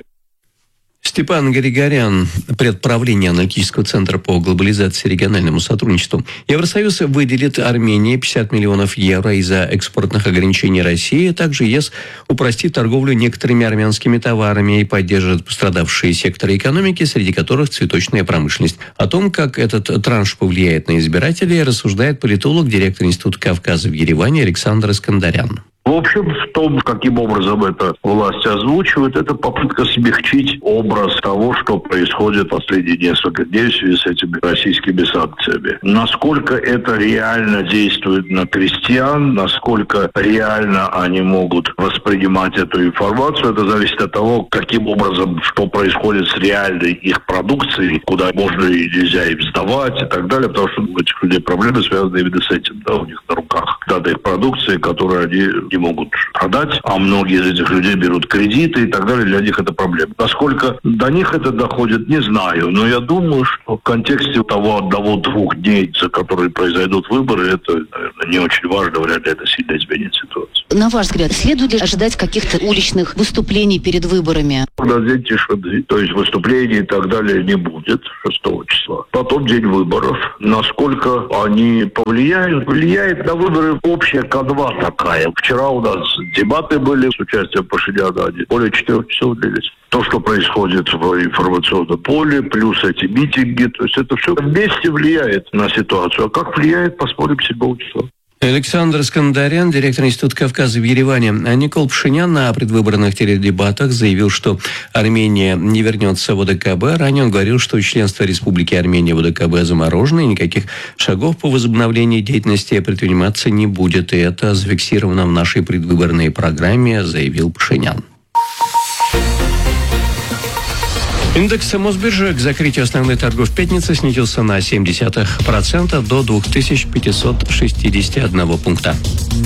Степан Григорян, предправление аналитического центра по глобализации и региональному сотрудничеству. Евросоюз выделит Армении пятьдесят миллионов евро из-за экспортных ограничений России. Также ЕС упростит торговлю некоторыми армянскими товарами и поддержит пострадавшие секторы экономики, среди которых цветочная промышленность. О том, как этот транш повлияет на избирателей, рассуждает политолог, директор Института Кавказа в Ереване Александр Искандарян. В общем, в том, каким образом это власть озвучивает, это попытка смягчить образ того, что происходит последние несколько дней в связи с этими российскими санкциями. Насколько это реально действует на крестьян, насколько реально они могут воспринимать эту информацию, это зависит от того, каким образом, что происходит с реальной их продукцией, куда можно и нельзя им сдавать и так далее, потому что у этих людей проблемы связаны именно с этим, да, у них на руках дата их продукции, которую они не могут продать, а многие из этих людей берут кредиты и так далее, для них это проблема. Насколько до них это доходит, не знаю, но я думаю, что в контексте того одного-двух дней, за которые произойдут выборы, это, наверное, не очень важно, вряд ли это сильно изменит ситуацию. На ваш взгляд, следует ли ожидать каких-то уличных выступлений перед выборами? На день тишины, то есть выступлений и так далее не будет шестого числа. Потом день выборов. Насколько они повлияют? Влияет на выборы общая канва такая. Вчера у нас дебаты были с участием Пашиняна, они более четырех часов длились. То, что происходит в информационном поле, плюс эти митинги, то есть это все вместе влияет на ситуацию. А как влияет, посмотрим седьмого числа. Александр Скандарян, директор Института Кавказа в Ереване. А Никол Пашинян на предвыборных теледебатах заявил, что Армения не вернется в ОДКБ. Ранее он говорил, что членство Республики Армения в ОДКБ заморожено, и никаких шагов по возобновлению деятельности предприниматься не будет. И это зафиксировано в нашей предвыборной программе, заявил Пашинян. Индекс Мосбиржи к закрытию основных торгов в пятницу снизился на семь десятых процента до две тысячи пятьсот шестьдесят один пункта.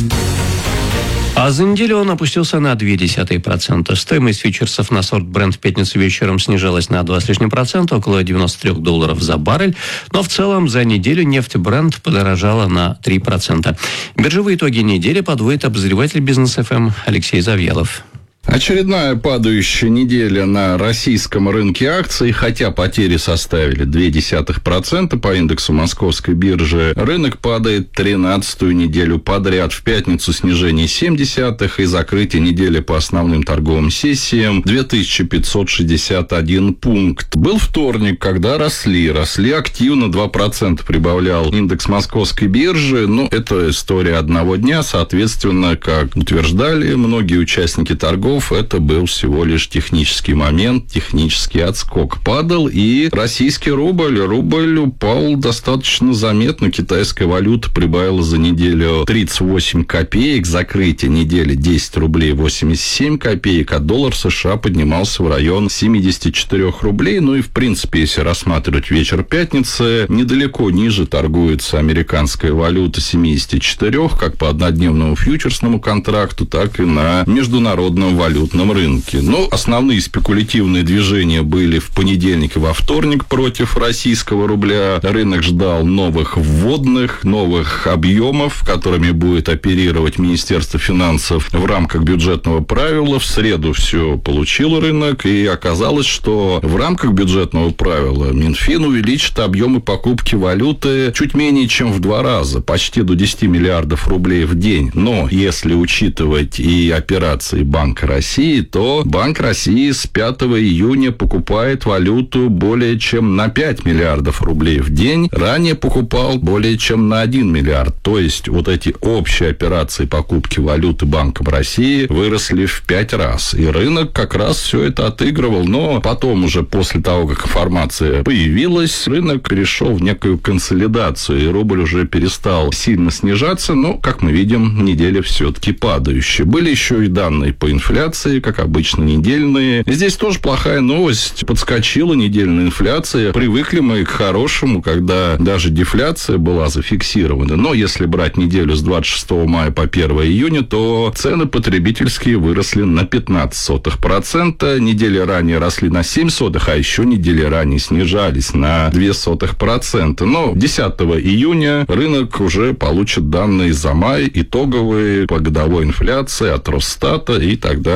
А за неделю он опустился на ноль целых две десятых процента. Стоимость фьючерсов на сорт Brent в пятницу вечером снижалась на два с лишним процента, около девяносто три долларов за баррель. Но в целом за неделю нефть Brent подорожала на три процента. Биржевые итоги недели подводит обозреватель Бизнес эф эм Алексей Завьялов. Очередная падающая неделя на российском рынке акций, хотя потери составили ноль целых две десятых процента по индексу Московской биржи. Рынок падает тринадцатую неделю подряд. В пятницу снижение семь десятых и закрытие недели по основным торговым сессиям две тысячи пятьсот шестьдесят один пункт. Был вторник, когда росли, росли активно, два процента прибавлял индекс Московской биржи. Но это история одного дня, соответственно, как утверждали многие участники торгов, это был всего лишь технический момент, технический отскок. Падал и российский рубль. Рубль упал достаточно заметно. Китайская валюта прибавила за неделю тридцать восемь копеек. Закрытие недели десять рублей восемьдесят семь копеек. А доллар США поднимался в район семьдесят четыре рублей. Ну и, в принципе, если рассматривать вечер пятницы, недалеко ниже торгуется американская валюта семьдесят четыре, как по однодневному фьючерсному контракту, так и на международном валютном валютном рынке. Но основные спекулятивные движения были в понедельник и во вторник против российского рубля. Рынок ждал новых вводных, новых объемов, которыми будет оперировать Министерство финансов в рамках бюджетного правила. В среду все получил рынок, и оказалось, что в рамках бюджетного правила Минфин увеличит объемы покупки валюты чуть менее чем в два раза, почти до десяти миллиардов рублей в день. Но если учитывать и операции Банка России, то Банк России с пятого июня покупает валюту более чем на пять миллиардов рублей в день. Ранее покупал более чем на один миллиард. То есть вот эти общие операции покупки валюты Банком России выросли в пять раз. И рынок как раз все это отыгрывал. Но потом уже после того, как информация появилась, рынок перешел в некую консолидацию. И рубль уже перестал сильно снижаться. Но, как мы видим, неделя все-таки падающая. Были еще и данные по инфляции, как обычно, недельные. Здесь тоже плохая новость. Подскочила недельная инфляция. Привыкли мы к хорошему, когда даже дефляция была зафиксирована. Но если брать неделю с двадцать шестого мая по первого июня, то цены потребительские выросли на пятнадцать сотых процента. Недели ранее росли на семь сотых, а еще недели ранее снижались на две сотых процента. Но десятого июня рынок уже получит данные за май, итоговые по годовой инфляции от Росстата, и тогда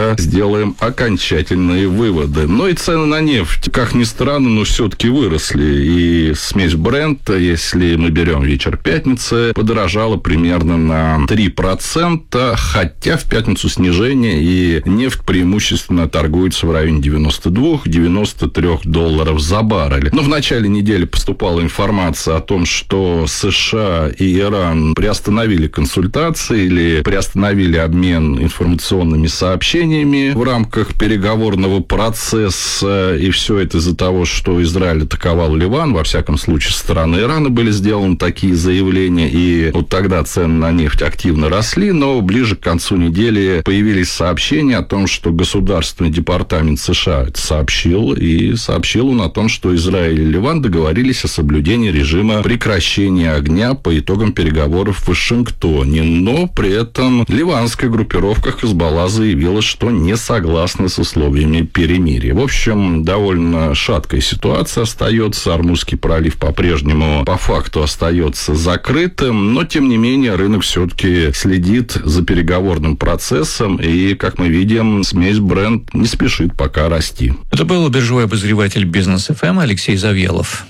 когда сделаем окончательные выводы. Но и цены на нефть, как ни странно, но все-таки выросли. И смесь Брента, если мы берем вечер пятницы, подорожала примерно на три процента, хотя в пятницу снижение, и нефть преимущественно торгуется в районе девяносто два - девяносто три долларов за баррель. Но в начале недели поступала информация о том, что США и Иран приостановили консультации или приостановили обмен информационными сообщениями в рамках переговорного процесса, и все это из-за того, что Израиль атаковал Ливан. Во всяком случае, со стороны Ирана были сделаны такие заявления, и вот тогда цены на нефть активно росли, но ближе к концу недели появились сообщения о том, что Государственный департамент США это сообщил, и сообщил он о том, что Израиль и Ливан договорились о соблюдении режима прекращения огня по итогам переговоров в Вашингтоне, но при этом ливанская группировка Хизбалла заявила, что не согласна с условиями перемирия. В общем, довольно шаткая ситуация остается. Ормузский пролив по-прежнему по факту остается закрытым, но, тем не менее, рынок все-таки следит за переговорным процессом, и, как мы видим, смесь Brent не спешит пока расти. Это был биржевой обозреватель Бизнес эф эм Алексей Завьялов.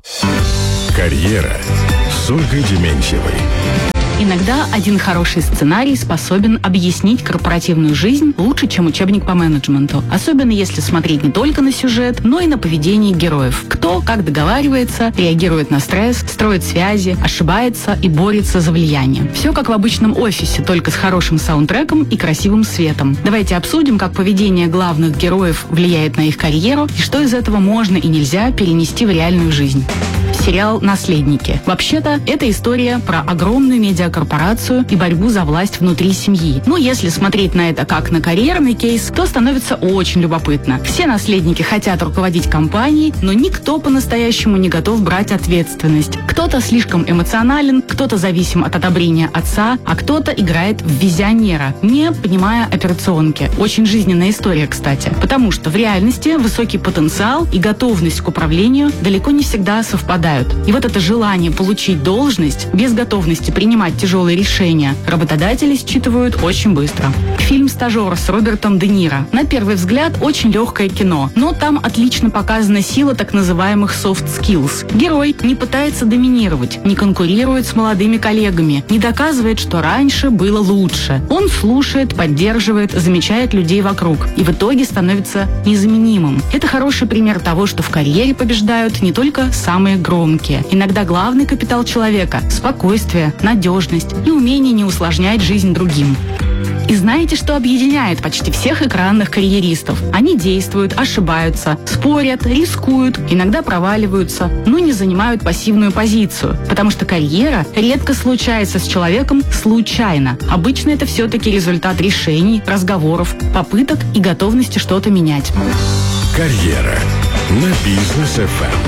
Карьера с Ольгой Дементьевой. Иногда один хороший сценарий способен объяснить корпоративную жизнь лучше, чем учебник по менеджменту. Особенно если смотреть не только на сюжет, но и на поведение героев. Кто как договаривается, реагирует на стресс, строит связи, ошибается и борется за влияние. Все как в обычном офисе, только с хорошим саундтреком и красивым светом. Давайте обсудим, как поведение главных героев влияет на их карьеру и что из этого можно и нельзя перенести в реальную жизнь. Сериал «Наследники». Вообще-то, это история про огромную медиакорпорацию и борьбу за власть внутри семьи. Ну, если смотреть на это как на карьерный кейс, то становится очень любопытно. Все наследники хотят руководить компанией, но никто по-настоящему не готов брать ответственность. Кто-то слишком эмоционален, кто-то зависим от одобрения отца, а кто-то играет в визионера, не понимая операционки. Очень жизненная история, кстати. Потому что в реальности высокий потенциал и готовность к управлению далеко не всегда совпадают. И вот это желание получить должность без готовности принимать тяжелые решения работодатели считывают очень быстро. Фильм «Стажер» с Робертом Де Ниро. На первый взгляд очень легкое кино, но там отлично показана сила так называемых soft skills. Герой не пытается доминировать, не конкурирует с молодыми коллегами, не доказывает, что раньше было лучше. Он слушает, поддерживает, замечает людей вокруг и в итоге становится незаменимым. Это хороший пример того, что в карьере побеждают не только самые громкие. Иногда главный капитал человека – спокойствие, надежность и умение не усложнять жизнь другим. И знаете, что объединяет почти всех экранных карьеристов? Они действуют, ошибаются, спорят, рискуют, иногда проваливаются, но не занимают пассивную позицию, потому что карьера редко случается с человеком случайно. Обычно это все-таки результат решений, разговоров, попыток и готовности что-то менять. Карьера на Бизнес эф эм.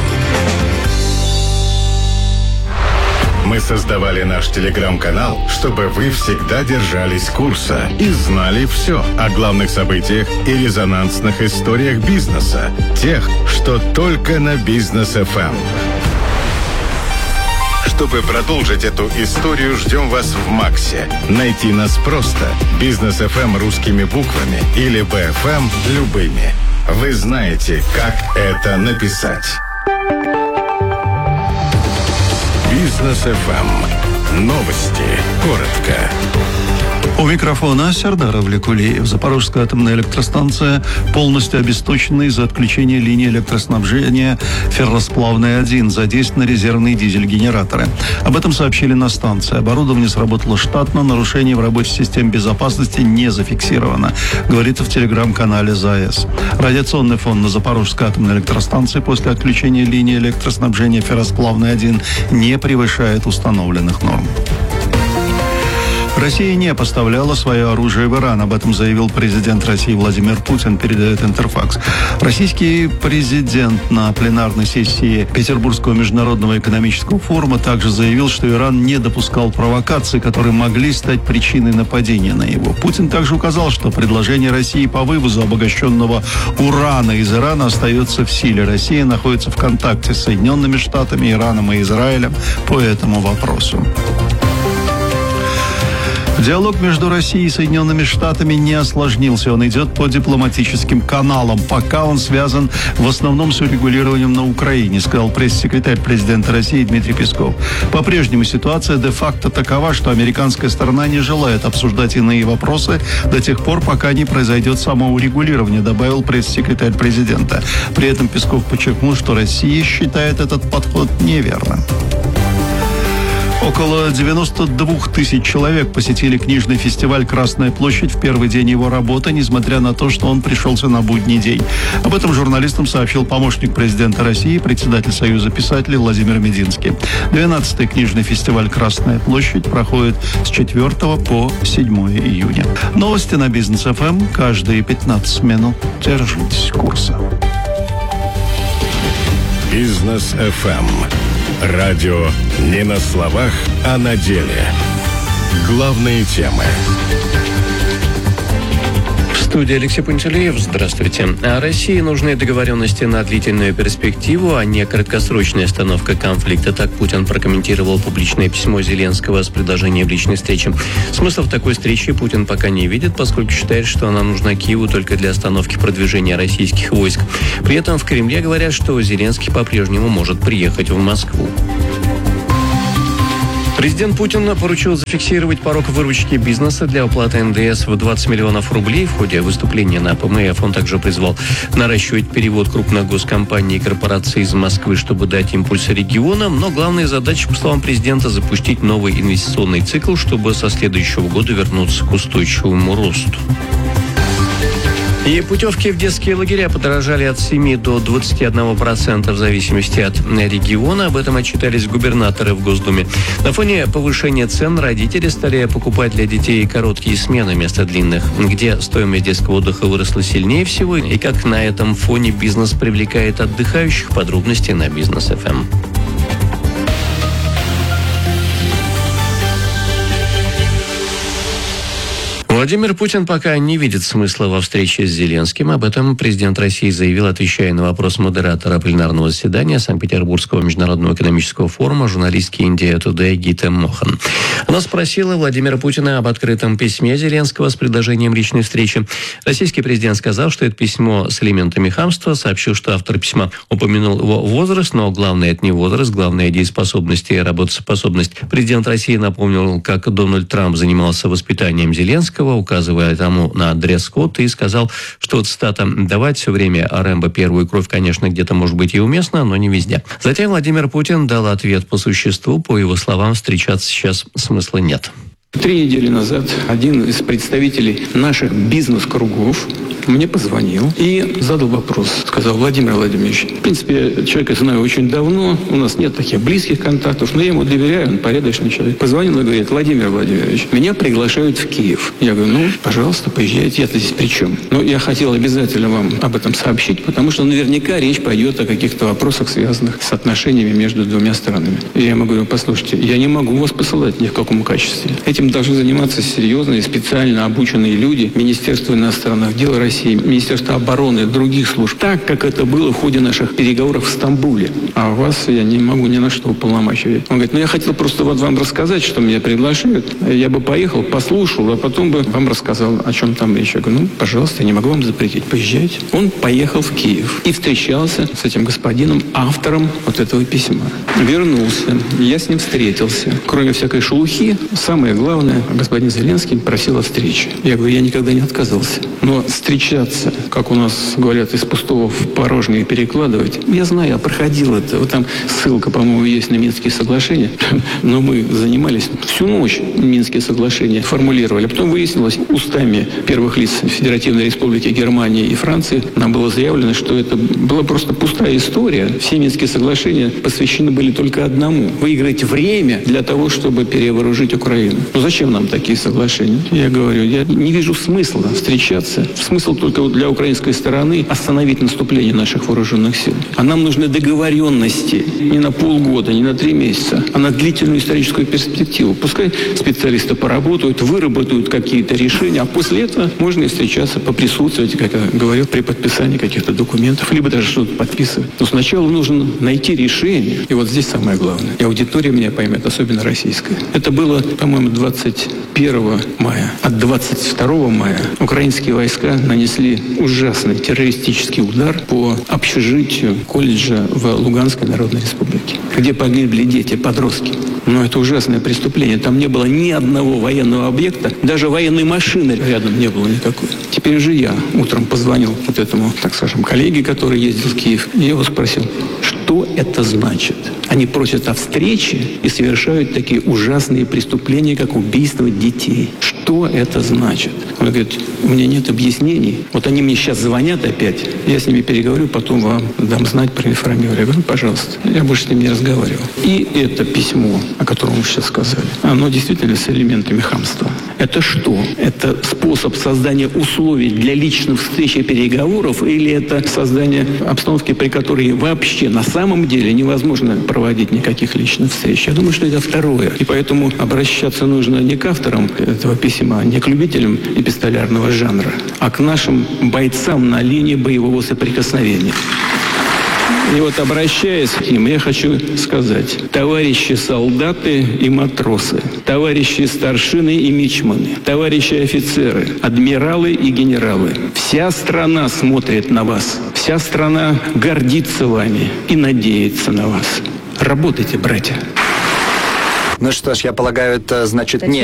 Мы создавали наш телеграм-канал, чтобы вы всегда держались курса и знали все о главных событиях и резонансных историях бизнеса, тех, что только на Бизнес эф эм. Чтобы продолжить эту историю, ждем вас в Максе. Найти нас просто. Бизнес эф эм русскими буквами или би эф эм любыми. Вы знаете, как это написать. Бизнес эф эм. Новости. Коротко. У микрофона Сердар Авлекулиев. Запорожская атомная электростанция полностью обесточена из-за отключения линии электроснабжения ферросплавной один. Задействованы резервные дизель-генераторы. Об этом сообщили на станции. Оборудование сработало штатно, нарушений в рабочей системе безопасности не зафиксировано, говорится в телеграм-канале ЗАЭС. Радиационный фон на Запорожской атомной электростанции после отключения линии электроснабжения ферросплавной один не превышает установленных норм. Россия не поставляла свое оружие в Иран. Об этом заявил президент России Владимир Путин, передает Интерфакс. Российский президент на пленарной сессии Петербургского международного экономического форума также заявил, что Иран не допускал провокаций, которые могли стать причиной нападения на него. Путин также указал, что предложение России по вывозу обогащенного урана из Ирана остается в силе. Россия находится в контакте с Соединенными Штатами, Ираном и Израилем по этому вопросу. Диалог между Россией и Соединенными Штатами не осложнился. Он идет по дипломатическим каналам. Пока он связан в основном с урегулированием на Украине, сказал пресс-секретарь президента России Дмитрий Песков. По-прежнему ситуация де-факто такова, что американская сторона не желает обсуждать иные вопросы до тех пор, пока не произойдет самоурегулирование, добавил пресс-секретарь президента. При этом Песков подчеркнул, что Россия считает этот подход неверным. Около девяносто двух тысяч человек посетили книжный фестиваль «Красная площадь» в первый день его работы, несмотря на то, что он пришелся на будний день. Об этом журналистам сообщил помощник президента России, председатель Союза писателей Владимир Мединский. двенадцатый книжный фестиваль «Красная площадь» проходит с четвёртого по седьмое июня. Новости на Бизнес эф эм каждые пятнадцать минут. Держитесь курса. Бизнес эф эм. Радио не на словах, а на деле. Главные темы. В студии Алексей Пантелеев. Здравствуйте. А России нужны договоренности на длительную перспективу, а не краткосрочная остановка конфликта. Так Путин прокомментировал публичное письмо Зеленского с предложением личной встречи. Смысл в такой встрече Путин пока не видит, поскольку считает, что она нужна Киеву только для остановки продвижения российских войск. При этом в Кремле говорят, что Зеленский по-прежнему может приехать в Москву. Президент Путин поручил зафиксировать порог выручки бизнеса для уплаты эн дэ эс в двадцать миллионов рублей. В ходе выступления на пэ эм эф он также призвал наращивать перевод крупных госкомпаний и корпораций из Москвы, чтобы дать импульс регионам. Но главная задача, по словам президента, запустить новый инвестиционный цикл, чтобы со следующего года вернуться к устойчивому росту. И путевки в детские лагеря подорожали от семи до двадцати одного процента в зависимости от региона. Об этом отчитались губернаторы в Госдуме. На фоне повышения цен родители стали покупать для детей короткие смены вместо длинных. Где стоимость детского отдыха выросла сильнее всего и как на этом фоне бизнес привлекает отдыхающих, подробности на Бизнес эф эм. Владимир Путин пока не видит смысла во встрече с Зеленским. Об этом президент России заявил, отвечая на вопрос модератора пленарного заседания Санкт-Петербургского международного экономического форума журналистки Индия Тудэй Гита Мохан. Она спросила Владимира Путина об открытом письме Зеленского с предложением личной встречи. Российский президент сказал, что это письмо с элементами хамства, сообщил, что автор письма упомянул его возраст, но главное это не возраст, главное дееспособность и работоспособность. Президент России напомнил, как Дональд Трамп занимался воспитанием Зеленского, указывая тому на дресс-код, и сказал, что, цитата, «давать все время Рэмбо первую кровь, конечно, где-то может быть и уместно, но не везде». Затем Владимир Путин дал ответ по существу. По его словам, встречаться сейчас смысла нет. Три недели назад один из представителей наших бизнес-кругов мне позвонил и задал вопрос. Сказал: Владимир Владимирович, в принципе, человека знаю очень давно, у нас нет таких близких контактов, но я ему доверяю, он порядочный человек. Позвонил и говорит: Владимир Владимирович, меня приглашают в Киев. Я говорю: ну, пожалуйста, поезжайте, я-то здесь при чем? Но я хотел обязательно вам об этом сообщить, потому что наверняка речь пойдет о каких-то вопросах, связанных с отношениями между двумя странами. И я ему говорю: послушайте, я не могу вас посылать ни в каком качестве. Этим должны заниматься серьезные, специально обученные люди, Министерство иностранных дел России, Министерство обороны, других служб, так, как это было в ходе наших переговоров в Стамбуле. А вас я не могу ни на что уполномачивать. Он говорит: ну я хотел просто вот вам рассказать, что меня приглашают. Я бы поехал, послушал, а потом бы вам рассказал, о чем там речь. Я говорю: ну, пожалуйста, я не могу вам запретить, поезжайте. Он поехал в Киев и встречался с этим господином, автором вот этого письма. Вернулся, я с ним встретился. Кроме всякой шелухи, самое главное, господин Зеленский просил о встрече. Я говорю: я никогда не отказывался. Но встречаться, как у нас говорят, из пустого в порожнее перекладывать, я знаю, я проходил это. Вот там ссылка, по-моему, есть на Минские соглашения. Но мы занимались всю ночь Минские соглашения, формулировали. Потом выяснилось, устами первых лиц Федеративной Республики Германии и Франции нам было заявлено, что это была просто пустая история. Все Минские соглашения посвящены были только одному: выиграть время для того, чтобы перевооружить Украину. Ну зачем нам такие соглашения? Я говорю, я не вижу смысла встречаться. Смысл только для украинской стороны остановить наступление наших вооруженных сил. А нам нужны договоренности не на полгода, не на три месяца, а на длительную историческую перспективу. Пускай специалисты поработают, выработают какие-то решения, а после этого можно и встречаться, поприсутствовать, как я говорю, при подписании каких-то документов, либо даже что-то подписывать. Но сначала нужно найти решение. И вот здесь самое главное. И аудитория меня поймет, особенно российская. Это было, по-моему, двадцать первого мая. От двадцать второго мая украинские войска нанесли ужасный террористический удар по общежитию колледжа в Луганской Народной Республике, где погибли дети, подростки. Но это ужасное преступление. Там не было ни одного военного объекта, даже военной машины рядом не было никакой. Теперь же я утром позвонил вот этому, так скажем, коллеге, который ездил в Киев, и я его спросил, что это значит? Они просят о встрече и совершают такие ужасные преступления, как убийство детей. Что это значит? Он говорит, у меня нет объяснений. Вот они мне сейчас звонят опять, я с ними переговорю, потом вам дам знать, проинформирую. Я говорю, пожалуйста, я больше с ними не разговаривал. И это письмо, о котором вы сейчас сказали, оно действительно с элементами хамства. Это что? Это способ создания условий для личных встреч и переговоров, или это создание обстановки, при которой вообще на самом деле невозможно проводить никаких личных встреч? Я думаю, что это второе. И поэтому обращаться нужно не к авторам этого письма, не к любителям эпистолярного жанра, а к нашим бойцам на линии боевого соприкосновения. И вот, обращаясь к ним, я хочу сказать, товарищи солдаты и матросы, товарищи старшины и мичманы, товарищи офицеры, адмиралы и генералы, вся страна смотрит на вас, вся страна гордится вами и надеется на вас. Работайте, братья. Ну что ж, я полагаю, это значит не